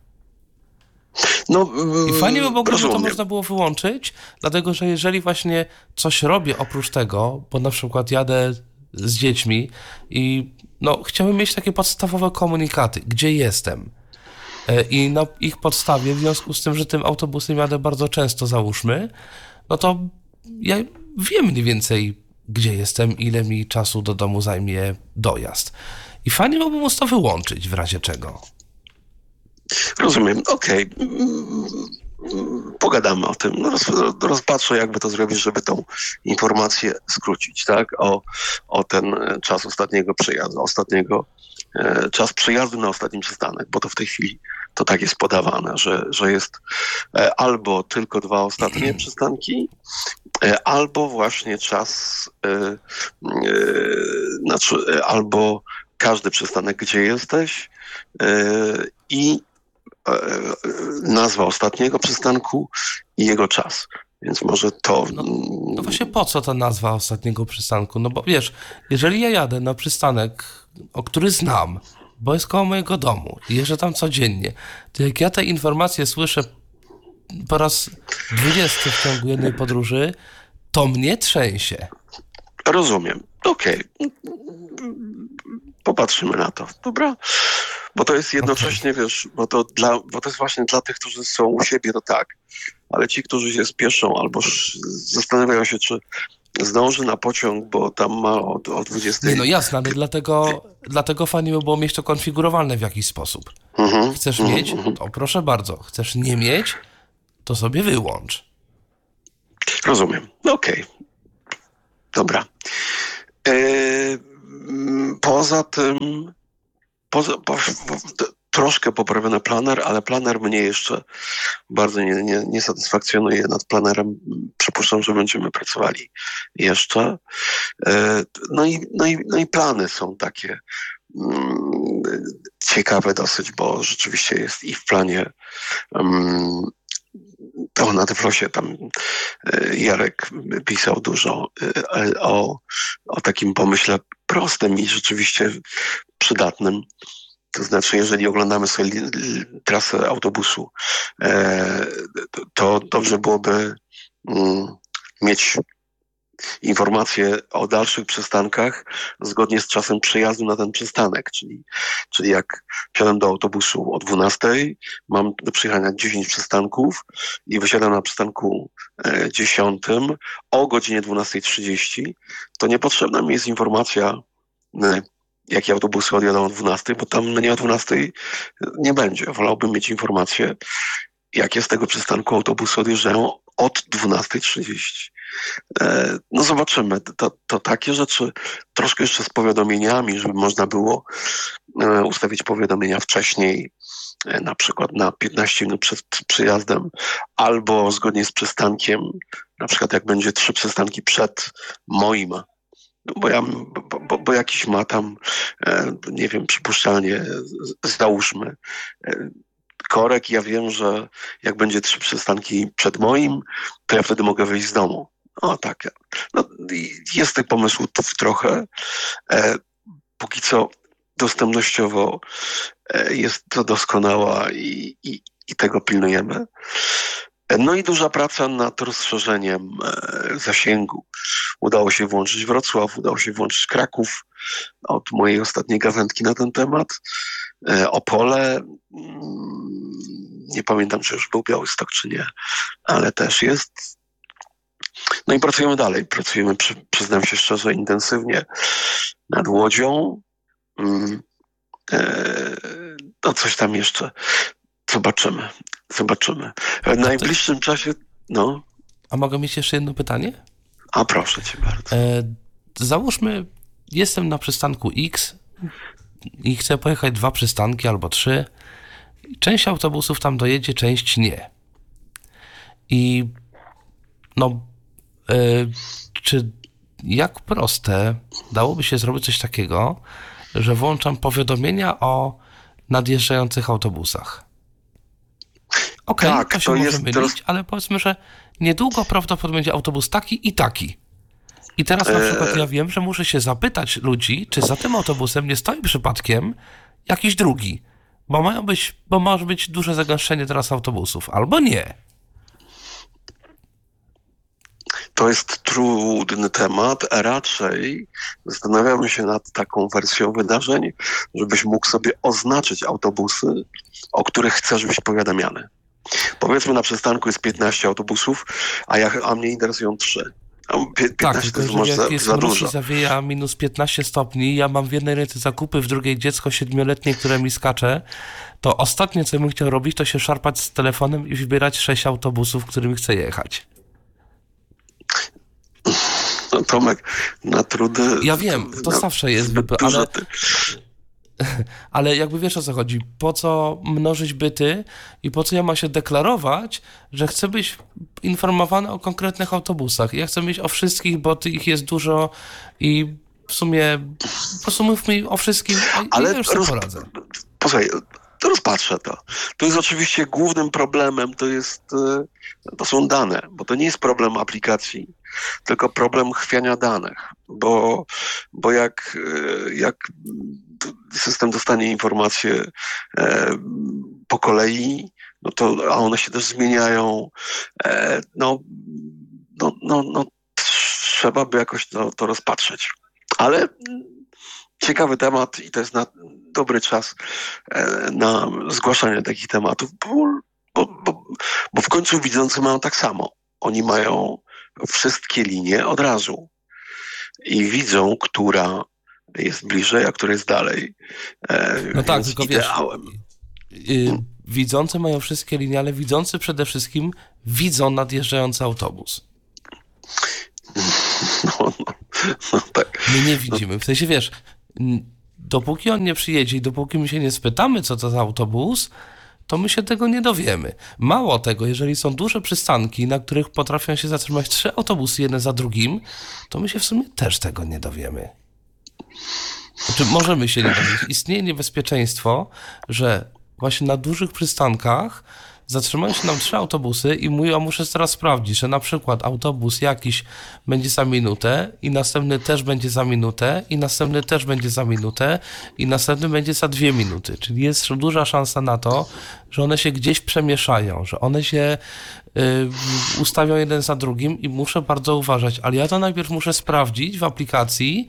No, I fajnie by było, gdyby to rozumiem. można było wyłączyć, dlatego że jeżeli właśnie coś robię oprócz tego, bo na przykład jadę z dziećmi i no, chciałbym mieć takie podstawowe komunikaty, gdzie jestem. E, I na ich podstawie, w związku z tym, że tym autobusem jadę bardzo często, załóżmy, no to ja wiem mniej więcej, gdzie jestem, ile mi czasu do domu zajmie dojazd. I fajnie byłoby móc to wyłączyć w razie czego. Rozumiem, okej. Mm, Pogadamy o tym. No, roz, rozpatrzę, jakby to zrobić, żeby tą informację skrócić, tak? O, o ten e, czas ostatniego przejazdu, ostatniego, e, czas przejazdu na ostatnim przystanek, bo to w tej chwili to tak jest podawane, że, że jest e, albo tylko dwa ostatnie przystanki, e, albo właśnie czas, e, e, znaczy, e, albo każdy przystanek, gdzie jesteś, e, i nazwa ostatniego przystanku i jego czas. Więc może to... No, no właśnie po co ta nazwa ostatniego przystanku? No bo wiesz, jeżeli ja jadę na przystanek, o który znam, bo jest koło mojego domu i jeżdżę tam codziennie, to jak ja te informacje słyszę po raz dwudziesty w ciągu jednej podróży, to mnie trzęsie. Rozumiem. Okej. Okay. Popatrzymy na to. Dobra? Bo to jest jednocześnie, okay. wiesz, bo to, dla, bo to jest właśnie dla tych, którzy są u siebie, to tak. Ale ci, którzy się spieszą albo zastanawiają się, czy zdąży na pociąg, bo tam ma o, o dwudziestej... Nie, no jasne, ale dlatego, dlatego fajnie by było mieć to konfigurowalne w jakiś sposób. Mhm, Chcesz mhm, mieć? Mhm. To proszę bardzo. Chcesz nie mieć? To sobie wyłącz. Rozumiem. Okej. Okay. Dobra. E, poza tym poza, po, po, troszkę poprawiony planer, ale planer mnie jeszcze bardzo nie, nie, nie satysfakcjonuje. Nad planerem przypuszczam, że będziemy pracowali jeszcze. E, no, i, no, i, no i plany są takie mm, ciekawe dosyć, bo rzeczywiście jest i w planie um, to na Tyflosie tam Jarek pisał dużo o, o takim pomyśle prostym i rzeczywiście przydatnym. To znaczy, jeżeli oglądamy sobie trasę autobusu, to dobrze byłoby mieć informacje o dalszych przystankach zgodnie z czasem przejazdu na ten przystanek, czyli, czyli jak wsiadam do autobusu o dwunastej, mam do przejechania dziesięć przystanków i wysiadam na przystanku dziesiątym o godzinie dwunastej trzydzieści, to niepotrzebna mi jest informacja, jakie autobusy odjadą o dwunastej, bo tam mnie o dwunastej nie będzie. Wolałbym mieć informację, jakie z tego przystanku autobusy odjeżdżają od dwunastej trzydzieści. No zobaczymy. To, to takie rzeczy, troszkę jeszcze z powiadomieniami, żeby można było ustawić powiadomienia wcześniej, na przykład na piętnaście minut przed przyjazdem, albo zgodnie z przystankiem, na przykład jak będzie trzy przystanki przed moim, no bo, ja, bo, bo, bo jakiś ma tam, nie wiem, przypuszczalnie, załóżmy, korek, ja wiem, że jak będzie trzy przystanki przed moim, to ja wtedy mogę wyjść z domu. O tak. No, jest tych pomysłów trochę. E, póki co dostępnościowo e, jest to doskonała i, i, i tego pilnujemy. E, no i duża praca nad rozszerzeniem e, zasięgu. Udało się włączyć Wrocław, udało się włączyć Kraków od mojej ostatniej gawędki na ten temat. E, Opole, mm, nie pamiętam, czy już był Białystok, czy nie, ale też jest. No i pracujemy dalej. Pracujemy, przy, przyznam się szczerze, intensywnie nad Łodzią. Mm, e, no coś tam jeszcze. Zobaczymy. Zobaczymy. W najbliższym czasie, no. A mogę mieć jeszcze jedno pytanie? A proszę cię bardzo. E, załóżmy, jestem na przystanku X i chcę pojechać dwa przystanki albo trzy. Część autobusów tam dojedzie, część nie. I no czy jak proste dałoby się zrobić coś takiego, że włączam powiadomienia o nadjeżdżających autobusach? Okej, okay, tak, to się to może jest mylić, teraz... ale powiedzmy, że niedługo prawdopodobnie będzie autobus taki i taki. I teraz na przykład ja wiem, że muszę się zapytać ludzi, czy za tym autobusem nie stoi przypadkiem jakiś drugi, bo mają być, bo może być duże zagęszczenie teraz autobusów, albo nie. To jest trudny temat, a raczej zastanawiamy się nad taką wersją wydarzeń, żebyś mógł sobie oznaczyć autobusy, o których chcesz być powiadamiany. Powiedzmy, na przystanku jest piętnaście autobusów, a, ja, a mnie interesują trzy. Tak, tylko że jak za, jest za mróz dużo. I zawieja minus piętnaście stopni, ja mam w jednej ręce zakupy, w drugiej dziecko siedmioletnie, które mi skacze, to ostatnie, co bym chciał robić, to się szarpać z telefonem i wybierać sześć autobusów, którymi chcę jechać. No Tomek, na trudy... Ja wiem, to na, zawsze jest, by, ale, ale jakby wiesz, o co chodzi, po co mnożyć byty i po co ja mam się deklarować, że chcę być informowany o konkretnych autobusach. Ja chcę mieć o wszystkich, bo ich jest dużo i w sumie po prostu mów mi o wszystkim, a ale ja już sobie poradzę. Posłuchaj, to rozpatrzę to. To jest oczywiście głównym problemem, to jest, to są dane, bo to nie jest problem aplikacji, tylko problem chwiania danych, bo, bo jak, jak system dostanie informacje po kolei, no to, a one się też zmieniają, no, no, no, no trzeba by jakoś to, to rozpatrzeć. Ale ciekawy temat i to jest na dobry czas na zgłaszanie takich tematów, bo, bo, bo, bo w końcu widzący mają tak samo. Oni mają wszystkie linie od razu i widzą, która jest bliżej, a która jest dalej. No tak, tylko ideałem. wiesz, yy, widzący mają wszystkie linie, ale widzący przede wszystkim widzą nadjeżdżający autobus. No, no, no tak. My nie widzimy. W sensie, wiesz, dopóki on nie przyjedzie i dopóki my się nie spytamy, co to za autobus, to my się tego nie dowiemy. Mało tego, jeżeli są duże przystanki, na których potrafią się zatrzymać trzy autobusy jeden za drugim, to my się w sumie też tego nie dowiemy. Znaczy, możemy się nie dowiedzieć. Istnieje niebezpieczeństwo, że właśnie na dużych przystankach zatrzymają się nam trzy autobusy i mówią, a muszę teraz sprawdzić, że na przykład autobus jakiś będzie za minutę i następny też będzie za minutę i następny też będzie za minutę i następny będzie za dwie minuty. Czyli jest duża szansa na to, że one się gdzieś przemieszają, że one się y, ustawią jeden za drugim i muszę bardzo uważać. Ale ja to najpierw muszę sprawdzić w aplikacji,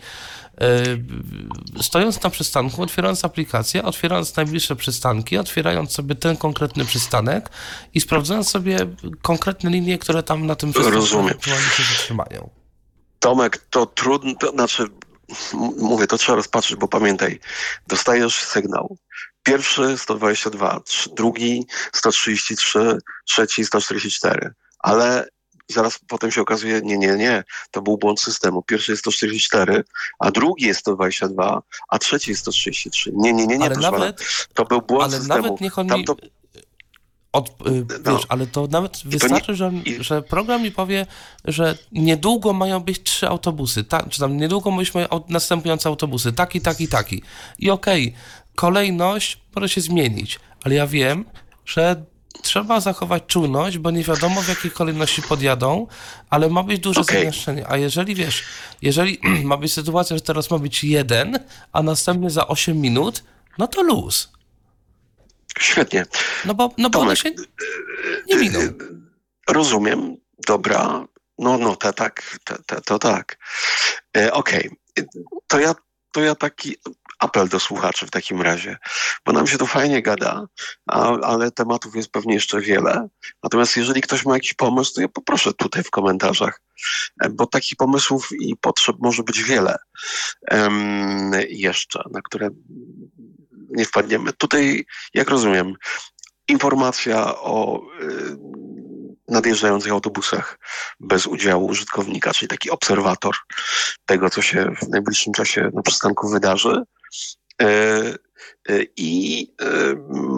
stojąc na przystanku, otwierając aplikację, otwierając najbliższe przystanki, otwierając sobie ten konkretny przystanek i sprawdzając sobie konkretne linie, które tam na tym przystanku aktualnie się zatrzymają. Tomek, to trudno, to znaczy, mówię, to trzeba rozpatrzyć, bo pamiętaj, dostajesz sygnał. Pierwszy sto dwadzieścia dwa, drugi sto trzydzieści trzy, trzeci sto czterdzieści cztery, ale zaraz potem się okazuje, nie, nie, nie, to był błąd systemu. Pierwszy jest sto czterdzieści cztery, a drugi jest sto dwadzieścia dwa, a trzeci jest sto trzydzieści trzy. Nie, nie, nie, nie, ale proszę nawet, pana. To był błąd ale systemu. Nawet niech on Tam mi... to... Od, y, no. wiesz, ale to nawet I wystarczy, to nie... że, I... że program mi powie, że niedługo mają być trzy autobusy, tak, czy tam niedługo mieliśmy następujące autobusy, taki, taki, taki. I okej, okay, kolejność może się zmienić, ale ja wiem, że trzeba zachować czujność, bo nie wiadomo, w jakiej kolejności podjadą, ale ma być duże okay. zamieszczenie. A jeżeli, wiesz, jeżeli ma być sytuacja, że teraz ma być jeden, a następny za osiem minut, no to luz. Świetnie. No bo, no bo one się nie miną. Rozumiem, dobra, no, no, to tak, to, to, to tak. E, Okej, okay. to ja, to ja taki apel do słuchaczy w takim razie, bo nam się to fajnie gada, a, ale tematów jest pewnie jeszcze wiele. Natomiast jeżeli ktoś ma jakiś pomysł, to ja poproszę tutaj w komentarzach, bo takich pomysłów i potrzeb może być wiele um, jeszcze, na które nie wpadniemy. Tutaj, jak rozumiem, informacja o y, nadjeżdżających autobusach bez udziału użytkownika, czyli taki obserwator tego, co się w najbliższym czasie na przystanku wydarzy. Y, y, I y, y,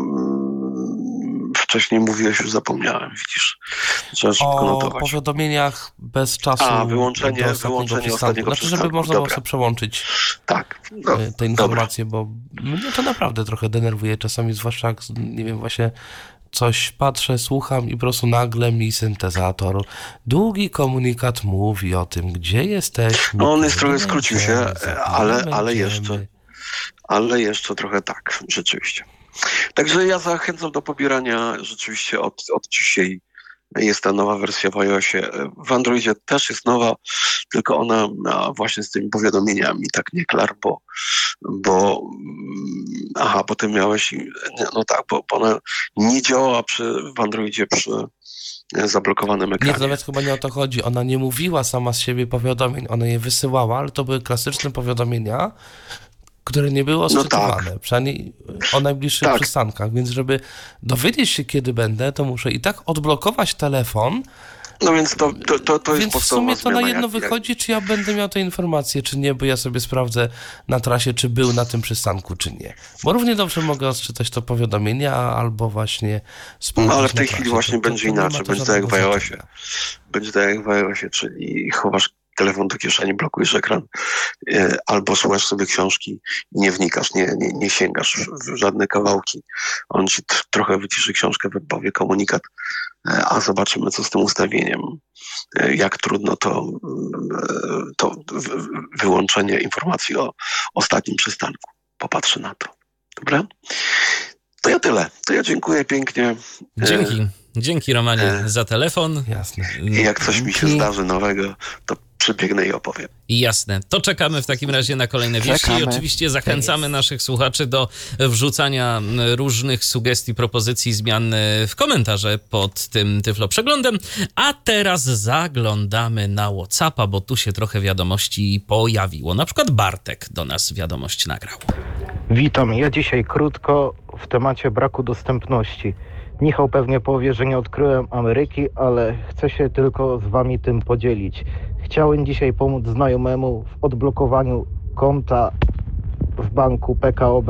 wcześniej mówiłeś, już zapomniałem, widzisz. Trzeba szybko o notować. O powiadomieniach bez czasu. A, wyłączenie, do ostatniego wyłączenie przystanku. ostatniego Znaczy, przystanku. żeby można było Dobra. sobie przełączyć tak, no, te informacje, dobra. Bo mnie to naprawdę trochę denerwuje czasami, zwłaszcza jak, nie wiem, właśnie coś patrzę, słucham i po prostu nagle mi syntezator długi komunikat mówi o tym, gdzie jesteśmy. No on jest trochę skrócił się, będziemy, ale, ale będziemy. jeszcze, ale jeszcze trochę tak, rzeczywiście. Także ja zachęcam do pobierania rzeczywiście od, od dzisiaj. Jest ta nowa wersja w iOSie. W Androidzie też jest nowa, tylko ona właśnie z tymi powiadomieniami tak nie klar, bo, bo aha, potem miałeś, no tak, bo ona nie działa przy, w Androidzie przy zablokowanym ekranie. Nie, nawet chyba nie o to chodzi. Ona nie mówiła sama z siebie powiadomień, ona je wysyłała, ale to były klasyczne powiadomienia, które nie było odczytywane, no tak. Przynajmniej o najbliższych tak. przystankach, więc żeby dowiedzieć się, kiedy będę, to muszę i tak odblokować telefon. No więc to, to, to, to jest Więc w sumie to na jedno jak, wychodzi, jak... czy ja będę miał te informacje, czy nie, bo ja sobie sprawdzę na trasie, czy był na tym przystanku, czy nie. Bo równie dobrze mogę odczytać to powiadomienia, albo właśnie sprawdzić. No ale w tej trasie. chwili właśnie to, będzie to, to inaczej, będzie tak jak w iOSie. Będzie tak jak w iOSie, czyli chowasz telefon do kieszeni, blokujesz ekran, e, albo słuchasz sobie książki i nie wnikasz, nie, nie, nie sięgasz w, w żadne kawałki. On ci t- trochę wyciszy książkę, powie komunikat, e, a zobaczymy, co z tym ustawieniem. E, jak trudno to, e, to w, wyłączenie informacji o ostatnim przystanku. Popatrzy na to. Dobra? To ja tyle. To ja dziękuję pięknie. Dzięki. Dzięki, Romanie, e, za telefon. Jasne. I jak coś mi się Dzięki. zdarzy nowego, to przybiegnę i opowiem. Jasne. To czekamy w takim razie na kolejne wieści. I Czekamy. oczywiście zachęcamy naszych słuchaczy do wrzucania różnych sugestii, propozycji, zmian w komentarze pod tym Tyflo Przeglądem. A teraz zaglądamy na WhatsAppa, bo tu się trochę wiadomości pojawiło. Na przykład Bartek do nas wiadomość nagrał. Witam, ja dzisiaj krótko w temacie braku dostępności. Michał pewnie powie, że nie odkryłem Ameryki, ale chcę się tylko z wami tym podzielić. Chciałem dzisiaj pomóc znajomemu w odblokowaniu konta w banku P K O B